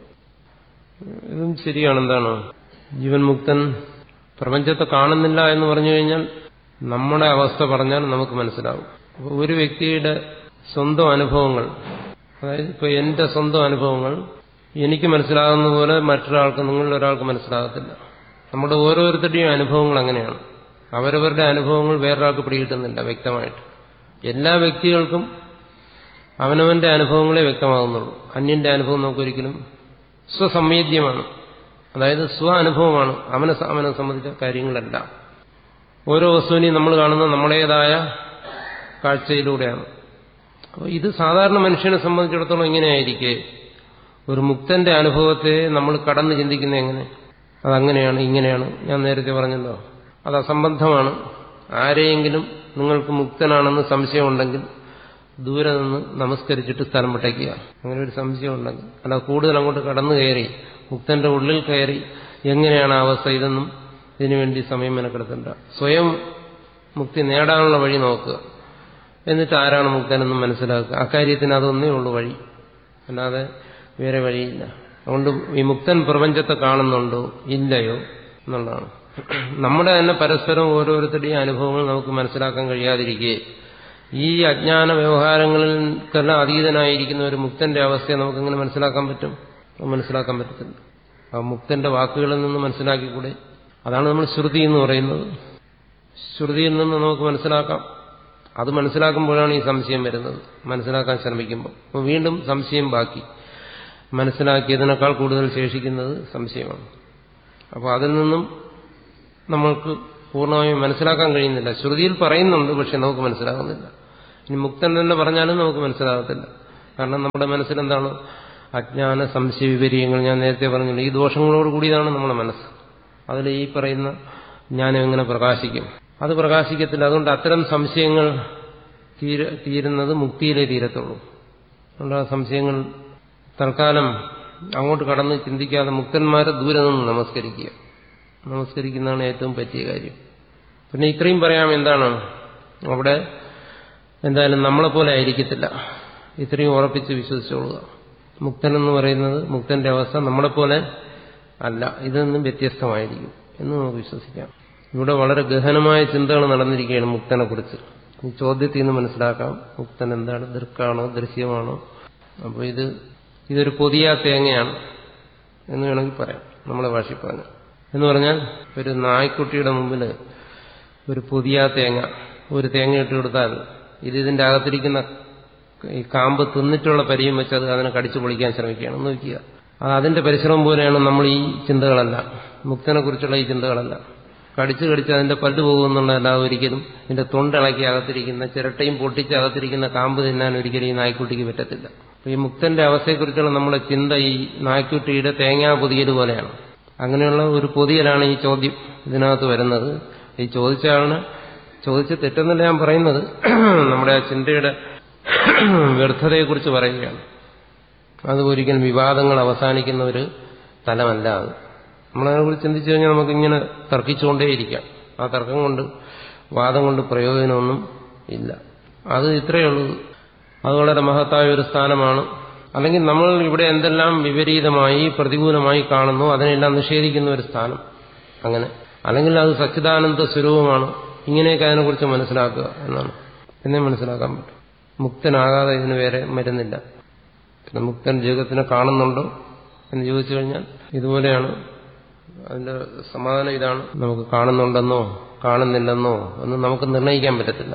[SPEAKER 5] ഇതും ശരിയാണ്. എന്താണ്? ജീവൻ മുക്തൻ പ്രപഞ്ചത്തെ കാണുന്നില്ല എന്ന് പറഞ്ഞു കഴിഞ്ഞാൽ നമ്മുടെ അവസ്ഥ പറഞ്ഞാൽ നമുക്ക് മനസ്സിലാവും. അപ്പോൾ ഒരു വ്യക്തിയുടെ സ്വന്തം അനുഭവങ്ങൾ, അതായത് ഇപ്പോൾ എന്റെ സ്വന്തം അനുഭവങ്ങൾ എനിക്ക് മനസ്സിലാകുന്ന പോലെ മറ്റൊരാൾക്ക്, നിങ്ങളിൽ ഒരാൾക്ക് മനസ്സിലാകത്തില്ല. നമ്മുടെ ഓരോരുത്തരുടെയും അനുഭവങ്ങൾ അങ്ങനെയാണ്. അവരവരുടെ അനുഭവങ്ങൾ വേറൊരാൾക്ക് പിടികിട്ടുന്നില്ല വ്യക്തമായിട്ട്. എല്ലാ വ്യക്തികൾക്കും അവനവന്റെ അനുഭവങ്ങളെ വ്യക്തമാകുന്നുള്ളൂ. അന്യന്റെ അനുഭവം നമുക്കൊരിക്കലും സ്വസംവേദ്യമാണ്, അതായത് സ്വ അനുഭവമാണ്. അവനെ സംബന്ധിച്ച കാര്യങ്ങളല്ല. ഓരോ വസ്തുവിനെയും നമ്മൾ കാണുന്ന നമ്മുടേതായ കാഴ്ചയിലൂടെയാണ്. അപ്പോൾ ഇത് സാധാരണ മനുഷ്യനെ സംബന്ധിച്ചിടത്തോളം ഇങ്ങനെയായിരിക്കെ ഒരു മുക്തന്റെ അനുഭവത്തെ നമ്മൾ കടന്ന് ചിന്തിക്കുന്നത് എങ്ങനെ? അതങ്ങനെയാണ്, ഇങ്ങനെയാണ്. ഞാൻ നേരത്തെ പറഞ്ഞല്ലോ, അത് അസംബന്ധമാണ്. ആരെയെങ്കിലും നിങ്ങൾക്ക് മുക്തനാണെന്ന് സംശയമുണ്ടെങ്കിൽ ദൂരെ നിന്ന് നമസ്കരിച്ചിട്ട് സ്ഥലം വിട്ടേക്കുക. അങ്ങനെ ഒരു സംശയം ഉണ്ടെങ്കിൽ, അല്ല കൂടുതൽ അങ്ങോട്ട് കടന്നു കയറി മുക്തന്റെ ഉള്ളിൽ കയറി എങ്ങനെയാണ് ആ അവസ്ഥ, ഇതൊന്നും ഇതിനുവേണ്ടി സമയം മെനക്കെടുത്തണ്ട. സ്വയം മുക്തി നേടാനുള്ള വഴി നോക്കുക. എന്നിട്ട് ആരാണ് മുക്തനെന്ന് മനസ്സിലാക്കുക. അക്കാര്യത്തിന് അതൊന്നേ ഉള്ളൂ വഴി, അല്ലാതെ വേറെ വഴിയില്ല. അതുകൊണ്ട് ഈ മുക്തൻ പ്രപഞ്ചത്തെ കാണുന്നുണ്ടോ ഇല്ലയോ എന്നുള്ളതാണ്. നമ്മുടെ തന്നെ പരസ്പരം ഓരോരുത്തരുടെയും അനുഭവങ്ങൾ നമുക്ക് മനസ്സിലാക്കാൻ കഴിയാതിരിക്കെ ഈ അജ്ഞാന വ്യവഹാരങ്ങളിൽക്കെല്ലാം അതീതനായിരിക്കുന്ന ഒരു മുക്തന്റെ അവസ്ഥയെ നമുക്കെങ്ങനെ മനസ്സിലാക്കാൻ പറ്റും? മനസ്സിലാക്കാൻ പറ്റത്തില്ല. ആ മുക്തന്റെ വാക്കുകളിൽ നിന്ന് മനസ്സിലാക്കിക്കൂടെ? അതാണ് നമ്മൾ ശ്രുതി എന്ന് പറയുന്നത്. ശ്രുതിയിൽ നിന്ന് നമുക്ക് മനസ്സിലാക്കാം. അത് മനസ്സിലാക്കുമ്പോഴാണ് ഈ സംശയം വരുന്നത്, മനസ്സിലാക്കാൻ ശ്രമിക്കുമ്പോൾ. അപ്പോൾ വീണ്ടും സംശയം ബാക്കി. മനസ്സിലാക്കിയതിനേക്കാൾ കൂടുതൽ ശേഷിക്കുന്നത് സംശയമാണ്. അപ്പോൾ അതിൽ നിന്നും നമ്മൾക്ക് പൂർണ്ണമായും മനസ്സിലാക്കാൻ കഴിയുന്നില്ല. ശ്രുതിയിൽ പറയുന്നുണ്ട്, പക്ഷെ നമുക്ക് മനസ്സിലാകുന്നില്ല. ഇനി മുക്തൻ തന്നെ പറഞ്ഞാലും നമുക്ക് മനസ്സിലാകത്തില്ല. കാരണം നമ്മുടെ മനസ്സിലെന്താണ്? അജ്ഞാന സംശയ വിപര്യങ്ങൾ. ഞാൻ നേരത്തെ പറഞ്ഞില്ല, ഈ ദോഷങ്ങളോട് കൂടിയതാണ് നമ്മുടെ മനസ്സ്. അതിൽ ഈ പറയുന്ന ജ്ഞാനം എങ്ങനെ പ്രകാശിക്കും? അത് പ്രകാശിക്കത്തില്ല. അതുകൊണ്ട് അത്തരം സംശയങ്ങൾ തീരുന്നത് മുക്തിയിലേ തീരത്തുള്ളൂ. അതുകൊണ്ട് ആ സംശയങ്ങൾ തൽക്കാലം അങ്ങോട്ട് കടന്ന് ചിന്തിക്കാതെ മുക്തന്മാരെ ദൂരെ നിന്ന് നമസ്കരിക്കുന്നതാണ് ഏറ്റവും പറ്റിയ കാര്യം. പിന്നെ ഇത്രയും പറയാം, എന്താണ് അവിടെ എന്തായാലും നമ്മളെപ്പോലെ ആയിരിക്കത്തില്ല. ഇത്രയും ഉറപ്പിച്ച് വിശ്വസിച്ചോളുക. മുക്തൻ എന്ന് പറയുന്നത്, മുക്തന്റെ അവസ്ഥ നമ്മളെപ്പോലെ അല്ല, ഇതിൽ നിന്നും വ്യത്യസ്തമായിരിക്കും എന്ന് നമുക്ക് വിശ്വസിക്കാം. ഇവിടെ വളരെ ഗഹനമായ ചിന്തകൾ നടന്നിരിക്കുകയാണ് മുക്തനെ കുറിച്ച്. ഈ ചോദ്യത്തിൽ നിന്ന് മനസ്സിലാക്കാം മുക്തൻ എന്താണ്, ദൃക്കാണോ ദൃശ്യമാണോ. അപ്പോൾ ഇതൊരു പൊതിയ തേങ്ങയാണ് എന്ന് വേണമെങ്കിൽ പറയാം, നമ്മളെ ഭാഷയിൽ പറഞ്ഞു. എന്ന് പറഞ്ഞാൽ ഒരു നായ്ക്കുട്ടിയുടെ മുമ്പിൽ ഒരു പുതിയ ഒരു തേങ്ങ ഇട്ട് കൊടുത്താൽ ഇതിന്റെ അകത്തിരിക്കുന്ന ഈ കാമ്പ് തിന്നിട്ടുള്ള പരിചയം വെച്ച് അത് അതിനെ കടിച്ചു പൊളിക്കാൻ ശ്രമിക്കുകയാണ്. നോക്കുക, അത് അതിന്റെ പരിശ്രമം പോലെയാണ് നമ്മൾ ഈ ചിന്തകളല്ല, മുക്തനെ കുറിച്ചുള്ള ഈ ചിന്തകളല്ല. കടിച്ച് അതിന്റെ പല്ല് പോകുമെന്നുള്ളതല്ലാതെ ഒരിക്കലും ഇതിന്റെ തൊണ്ടിളക്കി അകത്തിരിക്കുന്ന ചിരട്ടയും പൊട്ടിച്ച് അകത്തിരിക്കുന്ന കാമ്പ് തിന്നാൻ ഒരിക്കലും ഈ നായ്ക്കുട്ടിക്ക് പറ്റത്തില്ല. ഈ മുക്തന്റെ അവസ്ഥയെക്കുറിച്ചുള്ള നമ്മുടെ ചിന്ത ഈ നായ്ക്കുട്ടിയുടെ തേങ്ങാ പൊതിയൽ പോലെയാണ്. അങ്ങനെയുള്ള ഒരു പൊതിയലാണ് ഈ ചോദ്യം ഇതിനകത്ത് വരുന്നത്. ഈ ചോദിച്ച തെറ്റെന്നല്ല ഞാൻ പറയുന്നത്, നമ്മുടെ ആ ചിന്തയുടെ വ്യർത്ഥതയെക്കുറിച്ച് പറയുകയാണ്. അത് ഒരിക്കലും വിവാദങ്ങൾ അവസാനിക്കുന്ന ഒരു തലമല്ല അത്. നമ്മളതിനെക്കുറിച്ച് ചിന്തിച്ചു കഴിഞ്ഞാൽ നമുക്കിങ്ങനെ തർക്കിച്ചുകൊണ്ടേയിരിക്കാം. ആ തർക്കം കൊണ്ട്, വാദം കൊണ്ട് പ്രയോജനമൊന്നും ഇല്ല. അത് ഇത്രയേ ഉള്ളൂ. അത് വളരെ മഹത്തായ ഒരു സ്ഥാനമാണ്. അല്ലെങ്കിൽ നമ്മൾ ഇവിടെ എന്തെല്ലാം വിപരീതമായി പ്രതികൂലമായി കാണുന്നു അതിനെല്ലാം നിഷേധിക്കുന്ന ഒരു സ്ഥാനം. അങ്ങനെ അല്ലെങ്കിൽ അത് സച്ചിദാനന്ദ സ്വരൂപമാണ്. ഇങ്ങനെയൊക്കെ അതിനെക്കുറിച്ച് മനസ്സിലാക്കുക എന്നാണ്. എന്നേ മനസ്സിലാക്കാൻ പറ്റും. മുക്തനാകാതെ ഇതിന് വേറെ മരുന്നില്ല. പിന്നെ മുക്തൻ ജഗത്തിനെ കാണുന്നുണ്ടോ എന്ന് ചോദിച്ചു കഴിഞ്ഞാൽ ഇതുപോലെയാണ്. അതിന്റെ സമാധാനം ഇതാണ്: നമുക്ക് കാണുന്നുണ്ടെന്നോ കാണുന്നില്ലെന്നോ ഒന്നും നമുക്ക് നിർണ്ണയിക്കാൻ പറ്റത്തില്ല.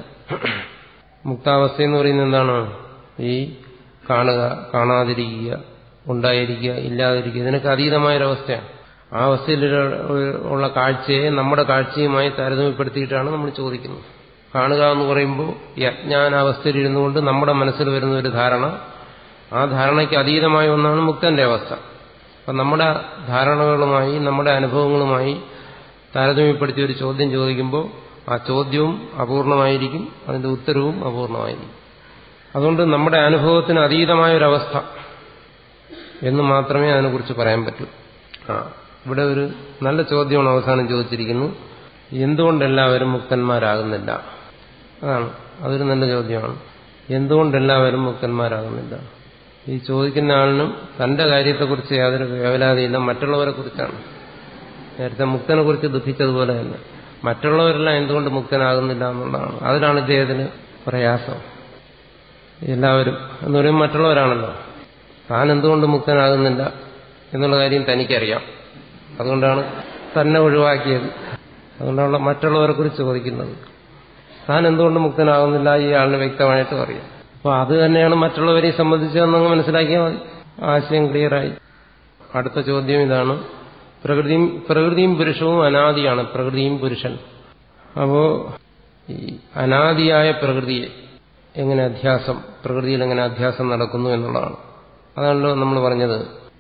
[SPEAKER 5] മുക്താവസ്ഥ എന്ന് പറയുന്നത് എന്താണ്? ഈ കാണുക, കാണാതിരിക്കുക, ഉണ്ടായിരിക്കുക, ഇല്ലാതിരിക്കുക, ഇതിനൊക്കെ അതീതമായൊരവസ്ഥയാണ്. ആ അവസ്ഥയിൽ ഉള്ള കാഴ്ചയെ നമ്മുടെ കാഴ്ചയുമായി താരതമ്യപ്പെടുത്തിയിട്ടാണ് നമ്മൾ ചോദിക്കുന്നത്. കാണുക എന്ന് പറയുമ്പോൾ ഈ അജ്ഞാനാവസ്ഥയിൽ ഇരുന്നുകൊണ്ട് നമ്മുടെ മനസ്സിൽ വരുന്ന ഒരു ധാരണ, ആ ധാരണയ്ക്ക് അതീതമായ ഒന്നാണ് മുക്തന്റെ അവസ്ഥ. അപ്പം നമ്മുടെ ധാരണകളുമായി നമ്മുടെ അനുഭവങ്ങളുമായി താരതമ്യപ്പെടുത്തിയ ഒരു ചോദ്യം ചോദിക്കുമ്പോൾ ആ ചോദ്യവും അപൂർണമായിരിക്കും, അതിന്റെ ഉത്തരവും അപൂർണമായിരിക്കും. അതുകൊണ്ട് നമ്മുടെ അനുഭവത്തിന് അതീതമായൊരവസ്ഥ എന്ന് മാത്രമേ അതിനെക്കുറിച്ച് പറയാൻ പറ്റൂ. ഇവിടെ ഒരു നല്ല ചോദ്യമാണ് അവസാനം ചോദിച്ചിരിക്കുന്നു: എന്തുകൊണ്ടെല്ലാവരും മുക്തന്മാരാകുന്നില്ല? അതൊരു നല്ല ചോദ്യമാണ്. എന്തുകൊണ്ടെല്ലാവരും മുക്തന്മാരാകുന്നില്ല? ഈ ചോദിക്കുന്ന ആളിനും തന്റെ കാര്യത്തെക്കുറിച്ച് യാതൊരു വേവലാതിയില്ല, മറ്റുള്ളവരെ കുറിച്ചാണ്. നേരത്തെ മുക്തനെ കുറിച്ച് ദുഃഖിച്ചതുപോലെ തന്നെ മറ്റുള്ളവരെല്ലാം എന്തുകൊണ്ട് മുക്തനാകുന്നില്ല എന്നുള്ളതാണ്. അതിലാണ് ഇദ്ദേഹത്തിന് പ്രയാസം. എല്ലാവരും എന്ന് പറയുമ്പോൾ മറ്റുള്ളവരാണല്ലോ. താൻ എന്തുകൊണ്ട് മുക്തനാകുന്നില്ല എന്നുള്ള കാര്യം തനിക്കറിയാം. അതുകൊണ്ടാണ് തന്നെ ഒഴിവാക്കിയത്. അതുകൊണ്ടാണ് മറ്റുള്ളവരെ കുറിച്ച് ചോദിക്കുന്നത്. താൻ എന്തുകൊണ്ട് മുക്തനാകുന്നില്ല ഈ ആളിന് വ്യക്തമായിട്ടും അറിയാം. അപ്പോൾ അത് തന്നെയാണ് മറ്റുള്ളവരെ സംബന്ധിച്ചതെന്നങ്ങ് മനസ്സിലാക്കിയാൽ മതി. ആശയം ക്ലിയറായി. അടുത്ത ചോദ്യം ഇതാണ്: പ്രകൃതിയും പുരുഷവും അനാദിയാണ്. പ്രകൃതിയും പുരുഷൻ. അപ്പോ ഈ അനാദിയായ പ്രകൃതിയെ എങ്ങനെ പ്രകൃതിയിൽ എങ്ങനെ അധ്യാസം നടക്കുന്നു എന്നുള്ളതാണ്. അതാണല്ലോ നമ്മൾ പറഞ്ഞത്.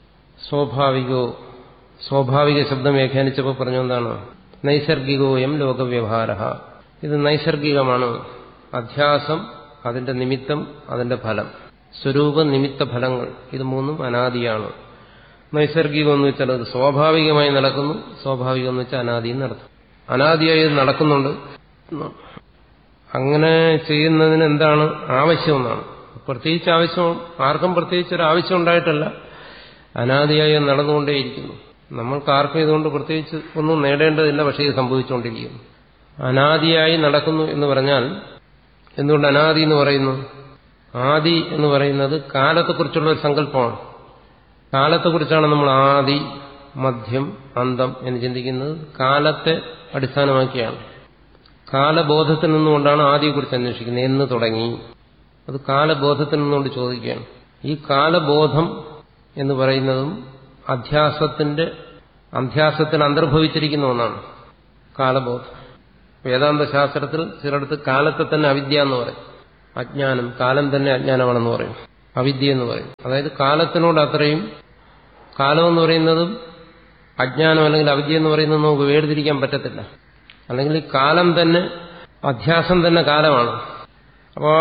[SPEAKER 5] സ്വാഭാവിക ശബ്ദം വ്യാഖ്യാനിച്ചപ്പോൾ പറഞ്ഞു എന്താണ്? നൈസർഗികോയം ലോകവ്യവഹാര. ഇത് നൈസർഗികമാണ്. അധ്യാസം, അതിന്റെ നിമിത്തം, അതിന്റെ ഫലം, സ്വരൂപ നിമിത്ത ഫലങ്ങൾ, ഇത് മൂന്നും അനാദിയാണ്. നൈസർഗികം എന്ന് വെച്ചാൽ അത് സ്വാഭാവികമായി നടക്കുന്നു, സ്വാഭാവികം എന്ന് വെച്ചാൽ അനാദിയും നടത്തും. അനാദിയായി ഇത് നടക്കുന്നുണ്ട്. അങ്ങനെ ചെയ്യുന്നതിന് എന്താണ് ആവശ്യമെന്നാണ്. പ്രത്യേകിച്ച് ആവശ്യം ആർക്കും പ്രത്യേകിച്ചൊരു ആവശ്യം ഉണ്ടായിട്ടല്ല, അനാദിയായി നടന്നുകൊണ്ടേയിരിക്കുന്നു. നമ്മൾക്ക് ആർക്കും ഇതുകൊണ്ട് പ്രത്യേകിച്ച് ഒന്നും നേടേണ്ടതില്ല, പക്ഷേ ഇത് സംഭവിച്ചുകൊണ്ടിരിക്കുന്നു. അനാദിയായി നടക്കുന്നു എന്ന് പറഞ്ഞാൽ എന്തുകൊണ്ട് അനാദി എന്ന് പറയുന്നു? ആദി എന്ന് പറയുന്നത് കാലത്തെക്കുറിച്ചുള്ള ഒരു സങ്കല്പമാണ്. കാലത്തെക്കുറിച്ചാണ് നമ്മൾ ആദി, മധ്യം, അന്തം എന്ന് ചിന്തിക്കുന്നത്. കാലത്തെ അടിസ്ഥാനമാക്കിയാണ്. കാലബോധത്തിൽ നിന്നുകൊണ്ടാണ് ആദിയെക്കുറിച്ച് അന്വേഷിക്കുന്നത്. എന്ന് തുടങ്ങി അത് കാലബോധത്തിൽ നിന്നുകൊണ്ട് ചോദിക്കുകയാണ്. ഈ കാലബോധം എന്ന് പറയുന്നതും അധ്യാസത്തിൽ അന്തർഭവിച്ചിരിക്കുന്ന ഒന്നാണ്. കാലബോധം. വേദാന്ത ശാസ്ത്രത്തിൽ ചിലടത്ത് കാലത്തെ തന്നെ അവിദ്യ എന്ന് പറയും. അജ്ഞാനം, കാലം തന്നെ അജ്ഞാനമാണെന്ന് പറയും, അവിദ്യ എന്ന് പറയും. അതായത് കാലത്തിനോട് അത്രയും, കാലമെന്ന് പറയുന്നതും അജ്ഞാനം അല്ലെങ്കിൽ അവിദ്യ എന്ന് പറയുന്നത് നമുക്ക് വേർതിരിക്കാൻ പറ്റത്തില്ല. അല്ലെങ്കിൽ ഈ കാലം തന്നെ, അധ്യാസം തന്നെ കാലമാണ്. അപ്പോൾ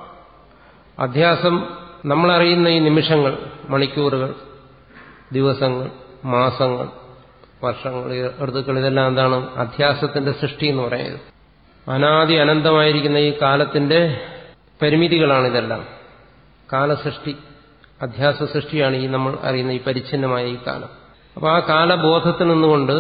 [SPEAKER 5] അധ്യാസം നമ്മളറിയുന്ന ഈ നിമിഷങ്ങൾ, മണിക്കൂറുകൾ, ദിവസങ്ങൾ, മാസങ്ങൾ, വർഷങ്ങൾ, ഋതുക്കൾ, ഇതെല്ലാം എന്താണ്? അധ്യാസത്തിന്റെ സൃഷ്ടി എന്ന് പറയുന്നത്. അനാദി അനന്തമായിരിക്കുന്ന ഈ കാലത്തിന്റെ പരിമിതികളാണിതെല്ലാം. കാലസൃഷ്ടി, അധ്യാസ സൃഷ്ടിയാണ് ഈ നമ്മൾ അറിയുന്ന ഈ പരിച്ഛിന്നമായ ഈ കാലം. അപ്പോൾ ആ കാലബോധത്തിൽ നിന്നുകൊണ്ട്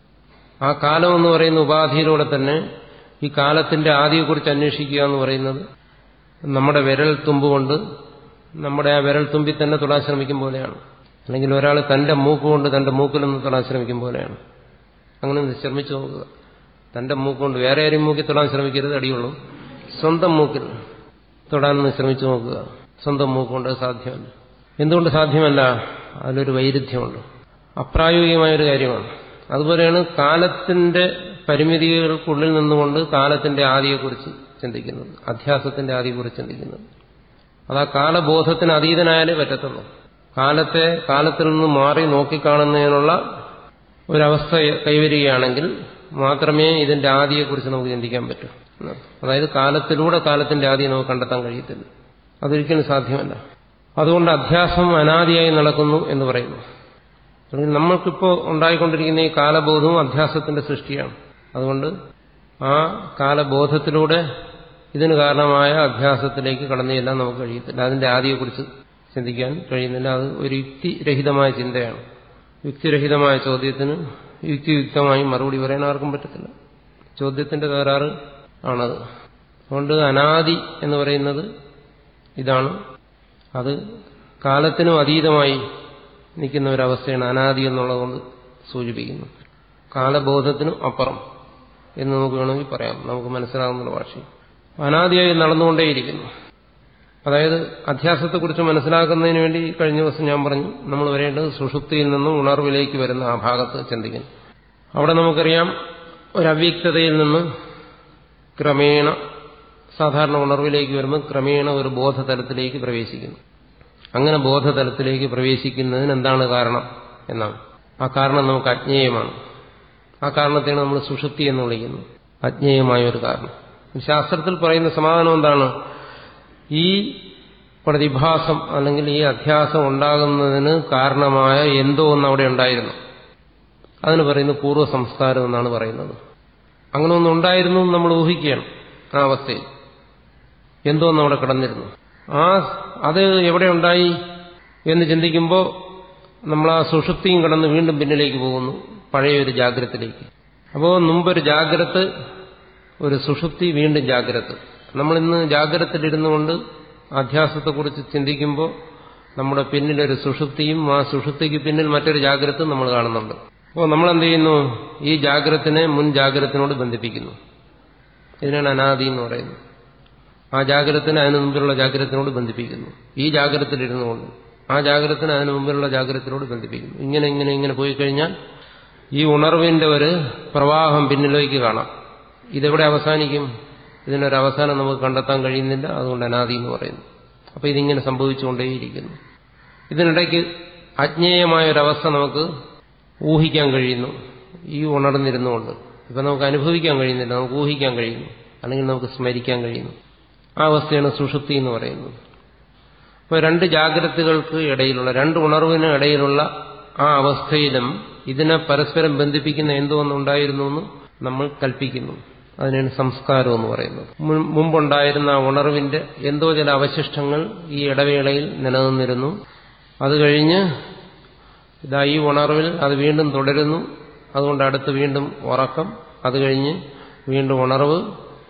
[SPEAKER 5] ആ കാലം എന്ന് പറയുന്ന ഉപാധിയിലൂടെ തന്നെ ഈ കാലത്തിന്റെ ആദിയെക്കുറിച്ച് അന്വേഷിക്കുക എന്ന് പറയുന്നത് നമ്മുടെ വിരൽ തുമ്പുകൊണ്ട് നമ്മുടെ ആ വിരൽ തുമ്പിൽ തന്നെ തൊടാൻ ശ്രമിക്കും പോലെയാണ്. അല്ലെങ്കിൽ ഒരാൾ തന്റെ മൂക്കുകൊണ്ട് തന്റെ മൂക്കിൽ നിന്ന് തൊടാൻ ശ്രമിക്കും പോലെയാണ്. അങ്ങനെ ശ്രമിച്ചു നോക്കുക. തന്റെ മൂക്കുകൊണ്ട്, വേറെ ആരും മൂക്കിൽ തൊടാൻ ശ്രമിക്കരുത്, അടിയുള്ളൂ. സ്വന്തം മൂക്കിൽ തൊടാനൊന്ന് ശ്രമിച്ചു നോക്കുക. സ്വന്തം മൂക്കുകൊണ്ട് സാധ്യമല്ല. എന്തുകൊണ്ട് സാധ്യമല്ല? അതിലൊരു വൈരുദ്ധ്യമുണ്ട്, അപ്രായോഗികമായൊരു കാര്യമാണ്. അതുപോലെയാണ് കാലത്തിന്റെ പരിമിതികൾക്കുള്ളിൽ നിന്നുകൊണ്ട് കാലത്തിന്റെ ആദിയെക്കുറിച്ച് ചിന്തിക്കുന്നത്, അധ്യാസത്തിന്റെ ആദിയെക്കുറിച്ച് ചിന്തിക്കുന്നത്. അത് ആ കാലബോധത്തിന് അതീതനായാലേ പറ്റത്തുള്ളൂ. കാലത്തെ കാലത്തിൽ നിന്ന് മാറി നോക്കിക്കാണുന്നതിനുള്ള ഒരവസ്ഥ കൈവരികയാണെങ്കിൽ മാത്രമേ ഇതിന്റെ ആദിയെക്കുറിച്ച് നമുക്ക് ചിന്തിക്കാൻ പറ്റൂ. അതായത് കാലത്തിലൂടെ കാലത്തിന്റെ ആദിയെ നമുക്ക് കണ്ടെത്താൻ കഴിയത്തില്ല, അതൊരിക്കലും സാധ്യമല്ല. അതുകൊണ്ട് അധ്യാസം അനാദിയായി നടക്കുന്നു എന്ന് പറയുന്നു. അല്ലെങ്കിൽ നമ്മൾക്കിപ്പോൾ ഉണ്ടായിക്കൊണ്ടിരിക്കുന്ന ഈ കാലബോധവും അധ്യാസത്തിന്റെ സൃഷ്ടിയാണ്. അതുകൊണ്ട് ആ കാലബോധത്തിലൂടെ ഇതിന് കാരണമായ അധ്യാസത്തിലേക്ക് കടന്നു ചെല്ലാൻ നമുക്ക് കഴിയത്തില്ല. അതിന്റെ ആദിയെക്കുറിച്ച് ചിന്തിക്കാൻ കഴിയുന്നില്ല. അത് ഒരു യുക്തിരഹിതമായ ചിന്തയാണ്. യുക്തിരഹിതമായ ചോദ്യത്തിന് യുക്തിയുക്തമായി മറുപടി പറയാൻ ആർക്കും പറ്റത്തില്ല. ചോദ്യത്തിന്റെ തകരാറ് ആണത്. അതുകൊണ്ട് അനാദി എന്ന് പറയുന്നത് ഇതാണ്. അത് കാലത്തിനും അതീതമായി നിൽക്കുന്ന ഒരവസ്ഥയാണ് അനാദി എന്നുള്ളതുകൊണ്ട് സൂചിപ്പിക്കുന്നത്. കാലബോധത്തിനും അപ്പുറം എന്ന് നമുക്ക് വേണമെങ്കിൽ പറയാം, നമുക്ക് മനസ്സിലാകുന്ന ഭാഷയിൽ. അനാദിയായി നടന്നുകൊണ്ടേയിരിക്കുന്നു. അതായത് അധ്യാസത്തെക്കുറിച്ച് മനസ്സിലാക്കുന്നതിന് വേണ്ടി കഴിഞ്ഞ ദിവസം ഞാൻ പറഞ്ഞു, നമ്മൾ വരേണ്ടത് സുഷുപ്തിയിൽ നിന്നും ഉണർവിലേക്ക് വരുന്ന ആ ഭാഗത്ത് ചിന്തിക്കുന്നു. അവിടെ നമുക്കറിയാം, ഒരവ്യക്തതയിൽ നിന്ന് ക്രമേണ സാധാരണ ഉണർവിലേക്ക് വരുമ്പോൾ ക്രമേണ ഒരു ബോധതലത്തിലേക്ക് പ്രവേശിക്കുന്നു. അങ്ങനെ ബോധതലത്തിലേക്ക് പ്രവേശിക്കുന്നതിന് എന്താണ് കാരണം എന്നാണ്. ആ കാരണം നമുക്ക് അജ്ഞേയമാണ്. ആ കാരണത്തെയാണ് നമ്മൾ സുഷുപ്തി എന്ന് വിളിക്കുന്നത്, അജ്ഞേയമായ ഒരു കാരണം. ശാസ്ത്രത്തിൽ പറയുന്ന സമാധാനം എന്താണ്? ഈ പ്രതിഭാസം അല്ലെങ്കിൽ ഈ അധ്യാസം ഉണ്ടാകുന്നതിന് കാരണമായ എന്തോ ഒന്ന് അവിടെ ഉണ്ടായിരുന്നു. അതിന് പറയുന്നത് പൂർവ്വ സംസ്കാരം എന്നാണ് പറയുന്നത്. അങ്ങനെ ഒന്നും ഉണ്ടായിരുന്നു എന്ന് നമ്മൾ ഊഹിക്കുകയാണ്. ആ അവസ്ഥയിൽ എന്തോ ഒന്ന് അവിടെ കിടന്നിരുന്നു. അത് എവിടെ ഉണ്ടായി എന്ന് ചിന്തിക്കുമ്പോൾ നമ്മൾ ആ സുഷുപ്തിയും കടന്ന് വീണ്ടും പിന്നിലേക്ക് പോകുന്നു, പഴയൊരു ജാഗ്രതത്തിലേക്ക്. അപ്പോൾ മുമ്പൊരു ജാഗ്രത, ഒരു സുഷുപ്തി, വീണ്ടും ജാഗ്രത. നമ്മളിന്ന് ജാഗ്രതയിലിരുന്നു കൊണ്ട് അധ്യാസത്തെക്കുറിച്ച് ചിന്തിക്കുമ്പോൾ നമ്മുടെ പിന്നിലൊരു സുഷുപ്തിയും ആ സുഷുപ്തിക്ക് പിന്നിൽ മറ്റൊരു ജാഗ്രത നമ്മൾ കാണുന്നുണ്ട്. അപ്പോൾ നമ്മളെന്ത് ചെയ്യുന്നു? ഈ ജാഗ്രതത്തിനെ മുൻ ജാഗ്രതത്തിനോട് ബന്ധിപ്പിക്കുന്നു. ഇതിനാണ് അനാദി എന്ന് പറയുന്നത്. ആ ജാഗ്രതത്തിനെ അതിന് മുമ്പിലുള്ള ജാഗ്രതത്തിനോട് ബന്ധിപ്പിക്കുന്നു. ഈ ജാഗ്രതയിലിരുന്നു കൊണ്ട് ആ ജാഗ്രതത്തിനെ അതിന് മുമ്പിലുള്ള ജാഗ്രതത്തിനോട് ബന്ധിപ്പിക്കുന്നു. ഇങ്ങനെ ഇങ്ങനെ ഇങ്ങനെ പോയി കഴിഞ്ഞാൽ ഈ ഉണർവിന്റെ ഒരു പ്രവാഹം പിന്നിലേക്ക് കാണാം. ഇതെവിടെ അവസാനിക്കും? ഇതിനൊരവസാനം നമുക്ക് കണ്ടെത്താൻ കഴിയുന്നില്ല. അതുകൊണ്ട് അനാദി എന്ന് പറയുന്നു. അപ്പൊ ഇതിങ്ങനെ സംഭവിച്ചുകൊണ്ടേയിരിക്കുന്നു. ഇതിനിടയ്ക്ക് അജ്ഞേയമായൊരവസ്ഥ നമുക്ക് ഊഹിക്കാൻ കഴിയുന്നു. ഈ ഉണർന്നിരുന്നുകൊണ്ട് ഇപ്പൊ നമുക്ക് അനുഭവിക്കാൻ കഴിയുന്നില്ല, നമുക്ക് ഊഹിക്കാൻ കഴിയുന്നു, അല്ലെങ്കിൽ നമുക്ക് സ്മരിക്കാൻ കഴിയുന്നു. ആ അവസ്ഥയാണ് സുഷുപ്തി എന്ന് പറയുന്നത്. അപ്പോൾ രണ്ട് ജാഗ്രതകൾക്ക് ഇടയിലുള്ള, രണ്ട് ഉണർവിന് ഇടയിലുള്ള ആ അവസ്ഥയിലും ഇതിനെ പരസ്പരം ബന്ധിപ്പിക്കുന്ന എന്തോ ഒന്നുണ്ടായിരുന്നു എന്ന് നമ്മൾ കൽപ്പിക്കുന്നു. അതിനാണ് സംസ്കാരം എന്ന് പറയുന്നത്. മുമ്പുണ്ടായിരുന്ന ആ ഉണർവിന്റെ എന്തോ ചില അവശിഷ്ടങ്ങൾ ഈ ഇടവേളയിൽ നിലനിന്നിരുന്നു. അത് കഴിഞ്ഞ് ഇതാ ഈ ഉണർവിൽ അത് വീണ്ടും തുടരുന്നു. അതുകൊണ്ട് അടുത്ത് വീണ്ടും ഉറക്കം, അത് കഴിഞ്ഞ് വീണ്ടും ഉണർവ്.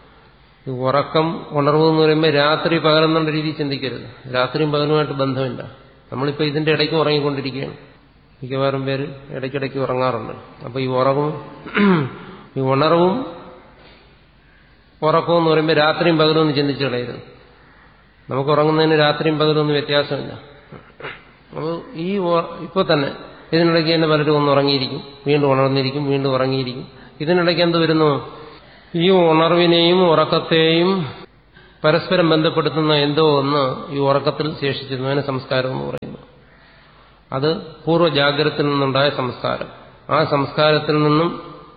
[SPEAKER 5] ഉറക്കം, ഉണർവ് എന്ന് പറയുമ്പോൾ രാത്രി പകലെന്നുള്ള രീതിയിൽ ചിന്തിക്കരുത്. രാത്രിയും പകലുമായിട്ട് ബന്ധമില്ല. നമ്മളിപ്പോൾ ഇതിന്റെ ഇടയ്ക്ക് ഉറങ്ങിക്കൊണ്ടിരിക്കുകയാണ്. മിക്കവാറും പേര് ഇടയ്ക്കിടയ്ക്ക് ഉറങ്ങാറുണ്ട്. അപ്പോൾ ഈ ഉണർവും ഉറക്കവും എന്ന് പറയുമ്പോൾ രാത്രിയും പകലും ഒന്ന് ചിന്തിച്ചു കളയരുത്. നമുക്ക് ഉറങ്ങുന്നതിന് രാത്രിയും പകലും ഒന്നും വ്യത്യാസമില്ല. അപ്പോൾ ഇപ്പോൾ തന്നെ ഇതിനിടയ്ക്ക് തന്നെ പലരും ഒന്ന് ഉറങ്ങിയിരിക്കും, വീണ്ടും ഉണർന്നിരിക്കും, വീണ്ടും ഉറങ്ങിയിരിക്കും. ഇതിനിടയ്ക്ക് എന്ത് വരുന്നു? ഈ ഉണർവിനെയും ഉറക്കത്തെയും പരസ്പരം ബന്ധപ്പെടുത്തുന്ന എന്തോ ഒന്ന് ഈ ഉറക്കത്തിൽ ശേഷിച്ചിരുന്നു. അതിന് സംസ്കാരം എന്ന് പറയുന്നു. അത് പൂർവ്വജാഗ്രതയിൽ നിന്നുണ്ടായ സംസ്കാരം. ആ സംസ്കാരത്തിൽ നിന്നും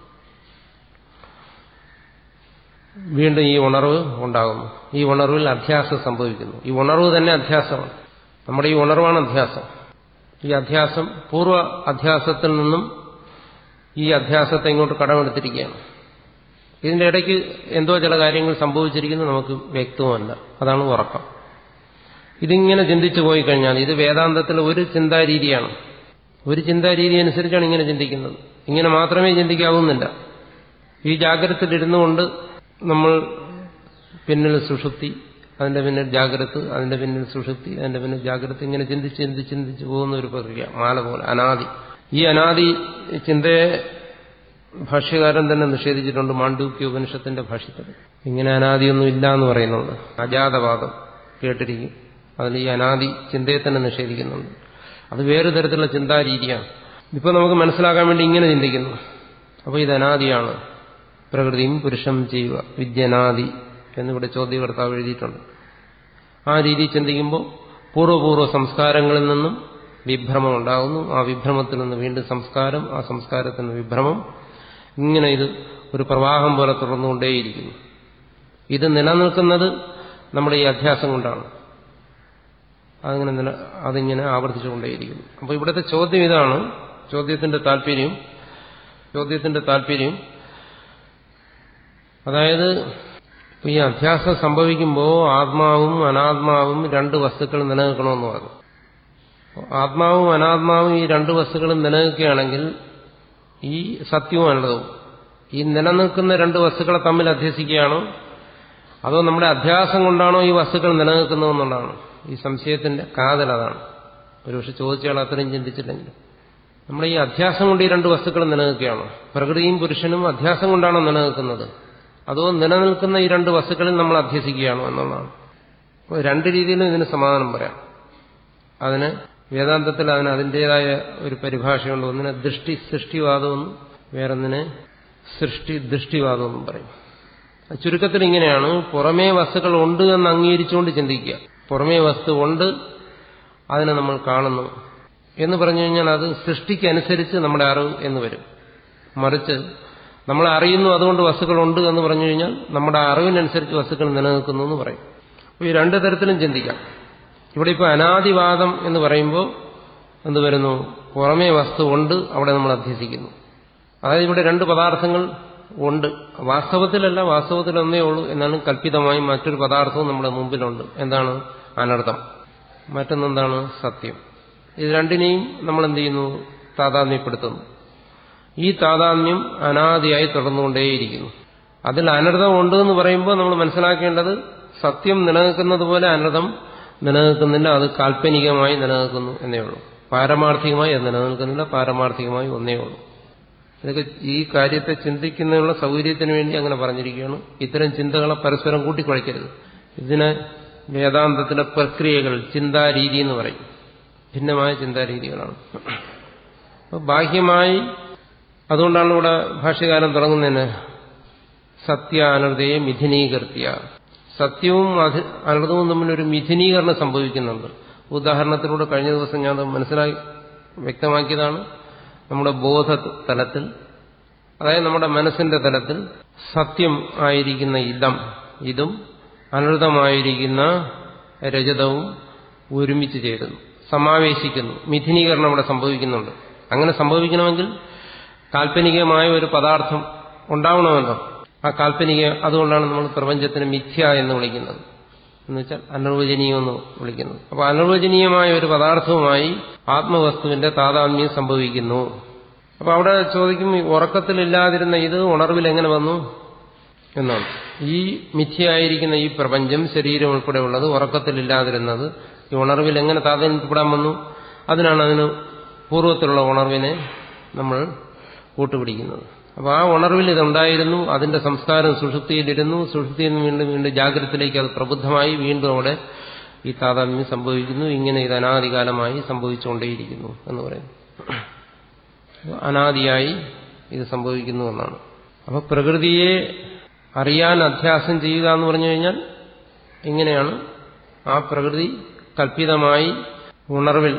[SPEAKER 5] വീണ്ടും ഈ ഉണർവ് ഉണ്ടാകുന്നു. ഈ ഉണർവിൽ അധ്യാസം സംഭവിക്കുന്നു. ഈ ഉണർവ് തന്നെ അധ്യാസമാണ്. നമ്മുടെ ഈ ഉണർവാണ് അധ്യാസം. ഈ അധ്യാസം പൂർവ്വ അധ്യാസത്തിൽ നിന്നും ഈ അധ്യാസത്തെ ഇങ്ങോട്ട് കടമെടുത്തിരിക്കുകയാണ്. ഇതിന്റെ ഇടയ്ക്ക് എന്തോ ചില കാര്യങ്ങൾ സംഭവിച്ചിരിക്കുന്നു, നമുക്ക് വ്യക്തവുമല്ല. അതാണ് ഉറക്കം. ഇതിങ്ങനെ ചിന്തിച്ചു പോയി കഴിഞ്ഞാൽ, ഇത് വേദാന്തത്തിൽ ഒരു ചിന്താരീതിയാണ്. ഒരു ചിന്താരീതി അനുസരിച്ചാണ് ഇങ്ങനെ ചിന്തിക്കുന്നത്. ഇങ്ങനെ മാത്രമേ ചിന്തിക്കാവുന്നില്ല. ഈ ജാഗ്രതയിലിരുന്നു കൊണ്ട് നമ്മൾ പിന്നിൽ സുഷുപ്തി, അതിന്റെ പിന്നിൽ ജാഗ്രത, അതിന്റെ പിന്നിൽ സുഷുപ്തി, അതിന്റെ പിന്നിൽ ജാഗ്രത, ഇങ്ങനെ ചിന്തിച്ച് പോകുന്ന ഒരു പ്രക്രിയ, മാല പോലെ അനാദി. ഈ അനാദി ചിന്തയെ ഭാഷ്യകാരൻ തന്നെ നിഷേധിച്ചിട്ടുണ്ട്. മാണ്ഡൂക്യ ഉപനിഷത്തിന്റെ ഭാഷ്യത്തിൽ ഇങ്ങനെ അനാദിയൊന്നും ഇല്ല എന്ന് പറയുന്നുണ്ട്. അജാതവാദം കേട്ടിരിക്കും. അതിൽ ഈ അനാദി ചിന്തയെ തന്നെ നിഷേധിക്കുന്നുണ്ട്. അത് വേറെ തരത്തിലുള്ള ചിന്താരീതിയാണ്. ഇപ്പൊ നമുക്ക് മനസ്സിലാക്കാൻ വേണ്ടി ഇങ്ങനെ ചിന്തിക്കുന്നു. അപ്പോൾ ഇത് അനാദിയാണ്. പ്രകൃതിയും പുരുഷം ചെയ്യുക വിദ്യനാദി എന്നിവിടെ ചോദ്യകർത്താവ് എഴുതിയിട്ടുണ്ട്. ആ രീതി ചിന്തിക്കുമ്പോൾ പൂർവ്വപൂർവ്വ സംസ്കാരങ്ങളിൽ നിന്നും വിഭ്രമം ഉണ്ടാകുന്നു. ആ വിഭ്രമത്തിൽ നിന്ന് വീണ്ടും സംസ്കാരം, ആ സംസ്കാരത്തിൽ നിന്ന് വിഭ്രമം. ഇങ്ങനെ ഇത് ഒരു പ്രവാഹം പോലെ തുടർന്നുകൊണ്ടേയിരിക്കുന്നു. ഇത് നിലനിൽക്കുന്നത് നമ്മുടെ ഈ അധ്യാസം കൊണ്ടാണ്. അതിങ്ങനെ ആവർത്തിച്ചുകൊണ്ടേയിരിക്കുന്നു. അപ്പോൾ ഇവിടുത്തെ ചോദ്യം ഇതാണ്. ചോദ്യത്തിന്റെ താല്പര്യം അതായത് ഈ അധ്യാസം സംഭവിക്കുമ്പോൾ ആത്മാവും അനാത്മാവും രണ്ട് വസ്തുക്കൾ നിലനിൽക്കണമെന്ന് പറഞ്ഞു. ആത്മാവും അനാത്മാവും ഈ രണ്ട് വസ്തുക്കളും നിലനിൽക്കുകയാണെങ്കിൽ ഈ സത്യവും അനന്തവും ഈ നിലനിൽക്കുന്ന രണ്ട് വസ്തുക്കളെ തമ്മിൽ അധ്യസിക്കുകയാണോ അതോ നമ്മുടെ അധ്യാസം കൊണ്ടാണോ ഈ വസ്തുക്കൾ നിലനിൽക്കുന്നതെന്നുള്ളതാണ് ഈ സംശയത്തിന്റെ കാതൽ. അതാണ് ഒരുപക്ഷെ ചോദിച്ചയാൾ അത്രയും ചിന്തിച്ചില്ലെങ്കിൽ. നമ്മുടെ ഈ അധ്യാസം കൊണ്ട് ഈ രണ്ട് വസ്തുക്കളും നിലനിൽക്കുകയാണോ? പ്രകൃതിയും പുരുഷനും അധ്യാസം കൊണ്ടാണോ നിലനിൽക്കുന്നത്, അതോ നിലനിൽക്കുന്ന ഈ രണ്ട് വസ്തുക്കളിൽ നമ്മൾ അധ്യസിക്കുകയാണോ എന്നുള്ളതാണ്. അപ്പോൾ രണ്ട് രീതിയിലും ഇതിന് സമാധാനം പറയാം. അതിന് വേദാന്തത്തിൽ അതിൻ്റെതായ ഒരു പരിഭാഷയുണ്ട്. ഒന്നിനെ ദൃഷ്ടി സൃഷ്ടിവാദമെന്നും വേറൊന്നിനെ സൃഷ്ടി ദൃഷ്ടിവാദമെന്നും പറയും. ചുരുക്കത്തിൽ ഇങ്ങനെയാണ്. പുറമേ വസ്തുക്കൾ ഉണ്ട് എന്ന് അംഗീകരിച്ചുകൊണ്ട് ചിന്തിക്കുക. പുറമേ വസ്തു ഉണ്ട്, അതിനെ നമ്മൾ കാണുന്നു എന്ന് പറഞ്ഞു കഴിഞ്ഞാൽ അത് സൃഷ്ടിക്കനുസരിച്ച് നമ്മുടെ അറിവ് എന്ന് വരും. മറിച്ച് നമ്മളെ അറിയുന്നു അതുകൊണ്ട് വസ്തുക്കളുണ്ട് എന്ന് പറഞ്ഞു കഴിഞ്ഞാൽ നമ്മുടെ അറിവിനനുസരിച്ച് വസ്തുക്കൾ നിലനിൽക്കുന്നു എന്ന് പറയും. അപ്പോൾ ഈ രണ്ടു തരത്തിലും ചിന്തിക്കാം. ഇവിടെ ഇപ്പോൾ അനാദിവാദം എന്ന് പറയുമ്പോൾ എന്ത് വരുന്നു? പുറമേ വസ്തു ഉണ്ട്, അവിടെ നമ്മൾ അധ്യസിക്കുന്നു. അതായത് ഇവിടെ രണ്ട് പദാർത്ഥങ്ങൾ ഉണ്ട്. വാസ്തവത്തിലല്ല, വാസ്തവത്തിൽ ഒന്നേ ഉള്ളൂ. എന്നാലും കല്പിതമായി മറ്റൊരു പദാർത്ഥവും നമ്മുടെ മുമ്പിലുണ്ട്. എന്താണ്? അനർത്ഥം. മറ്റൊന്നെന്താണ്? സത്യം. ഇത് രണ്ടിനെയും നമ്മൾ എന്ത് ചെയ്യുന്നു? താതാത്മ്യപ്പെടുത്തുന്നു. ഈ താതാത്മ്യം അനാദിയായി തുടർന്നുകൊണ്ടേയിരിക്കുന്നു. അതിൽ അനർത്ഥം ഉണ്ട് എന്ന് പറയുമ്പോൾ നമ്മൾ മനസ്സിലാക്കേണ്ടത് സത്യം നിലനിൽക്കുന്നത് പോലെ അനർത്ഥം നിലനിൽക്കുന്നില്ല. അത് കാൽപ്പനികമായി നിലനിൽക്കുന്നു എന്നേ ഉള്ളൂ. പാരമാർത്ഥികമായി അത് നിലനിൽക്കുന്നില്ല. പാരമാർത്ഥികമായി ഒന്നേ ഉള്ളൂ. ഇതൊക്കെ ഈ കാര്യത്തെ ചിന്തിക്കുന്നതിനുള്ള സൗകര്യത്തിന് വേണ്ടി അങ്ങനെ പറഞ്ഞിരിക്കുകയാണ്. ഇത്തരം ചിന്തകളെ പരസ്പരം കൂട്ടിക്കുഴയ്ക്കരുത്. ഇതിനെ വേദാന്തത്തിലെ പ്രക്രിയകൾ, ചിന്താരീതി എന്ന് പറയും. ഭിന്നമായ ചിന്താരീതികളാണ്. അപ്പോൾ ബാഹ്യമായി അതുകൊണ്ടാണ് ഇവിടെ ഭാഷ്യകാരൻ തുടങ്ങുന്നതിന് സത്യാനർദയെ മിഥുനീകൃത്യ. സത്യവും അനർഥവും തമ്മിലൊരു മിഥുനീകരണം സംഭവിക്കുന്നുണ്ട്. ഉദാഹരണത്തിലൂടെ കഴിഞ്ഞ ദിവസം ഞാൻ വ്യക്തമാക്കിയതാണ്. നമ്മുടെ ബോധതലത്തിൽ, അതായത് നമ്മുടെ മനസ്സിന്റെ തലത്തിൽ സത്യം ആയിരിക്കുന്ന ഇതും അനർഥമായിരിക്കുന്ന രജതവും ഒരുമിച്ച് ചേരുന്നു, സമാവേശിക്കുന്നു. മിഥുനീകരണം അവിടെ സംഭവിക്കുന്നുണ്ട്. അങ്ങനെ സംഭവിക്കണമെങ്കിൽ കാൽപ്പനികമായ ഒരു പദാർത്ഥം ഉണ്ടാവണമല്ലോ. ആ കാൽപ്പനിക, അതുകൊണ്ടാണ് നമ്മൾ പ്രപഞ്ചത്തിന് മിഥ്യ എന്ന് വിളിക്കുന്നത്, എന്നുവെച്ചാൽ അനിർവചനീയം എന്ന് വിളിക്കുന്നത്. അപ്പോൾ അനിർവചനീയമായ ഒരു പദാർത്ഥവുമായി ആത്മവസ്തുവിന്റെ താതാത്മ്യം സംഭവിക്കുന്നു. അപ്പോൾ അവിടെ ചോദിക്കും, ഉറക്കത്തിലില്ലാതിരുന്ന ഇത് ഉണർവിൽ എങ്ങനെ വന്നു എന്നാണ്. ഈ മിഥ്യയായിരിക്കുന്ന ഈ പ്രപഞ്ചം, ശരീരം ഉൾപ്പെടെയുള്ളത് ഉറക്കത്തിലില്ലാതിരുന്നത് ഈ ഉണർവിൽ എങ്ങനെ താതാത്മ്യപ്പെടാൻ വന്നു? അതിന് പൂർവ്വത്തിലുള്ള ഉണർവിനെ നമ്മൾ കൂട്ടുപിടിക്കുന്നത്. അപ്പോൾ ആ ഉണർവിൽ ഇതുണ്ടായിരുന്നു, അതിന്റെ സംസ്കാരം സുഷുപ്തിയിലിരുന്നു, സുഷുപ്തിയിൽ നിന്ന് വീണ്ടും ജാഗ്രതത്തിലേക്ക് അത് പ്രബുദ്ധമായി വീണ്ടും അവിടെ ഈ താതാത്മ്യം സംഭവിക്കുന്നു. ഇങ്ങനെ ഇത് അനാദികാലമായി സംഭവിച്ചുകൊണ്ടേയിരിക്കുന്നു എന്ന് പറയുന്നു. അനാദിയായി ഇത് സംഭവിക്കുന്നു എന്നാണ്. അപ്പൊ പ്രകൃതിയെ അറിയാൻ അധ്യാസം ചെയ്യുക എന്ന് പറഞ്ഞു കഴിഞ്ഞാൽ ഇങ്ങനെയാണ്. ആ പ്രകൃതി കൽപ്പിതമായി ഉണർവിൽ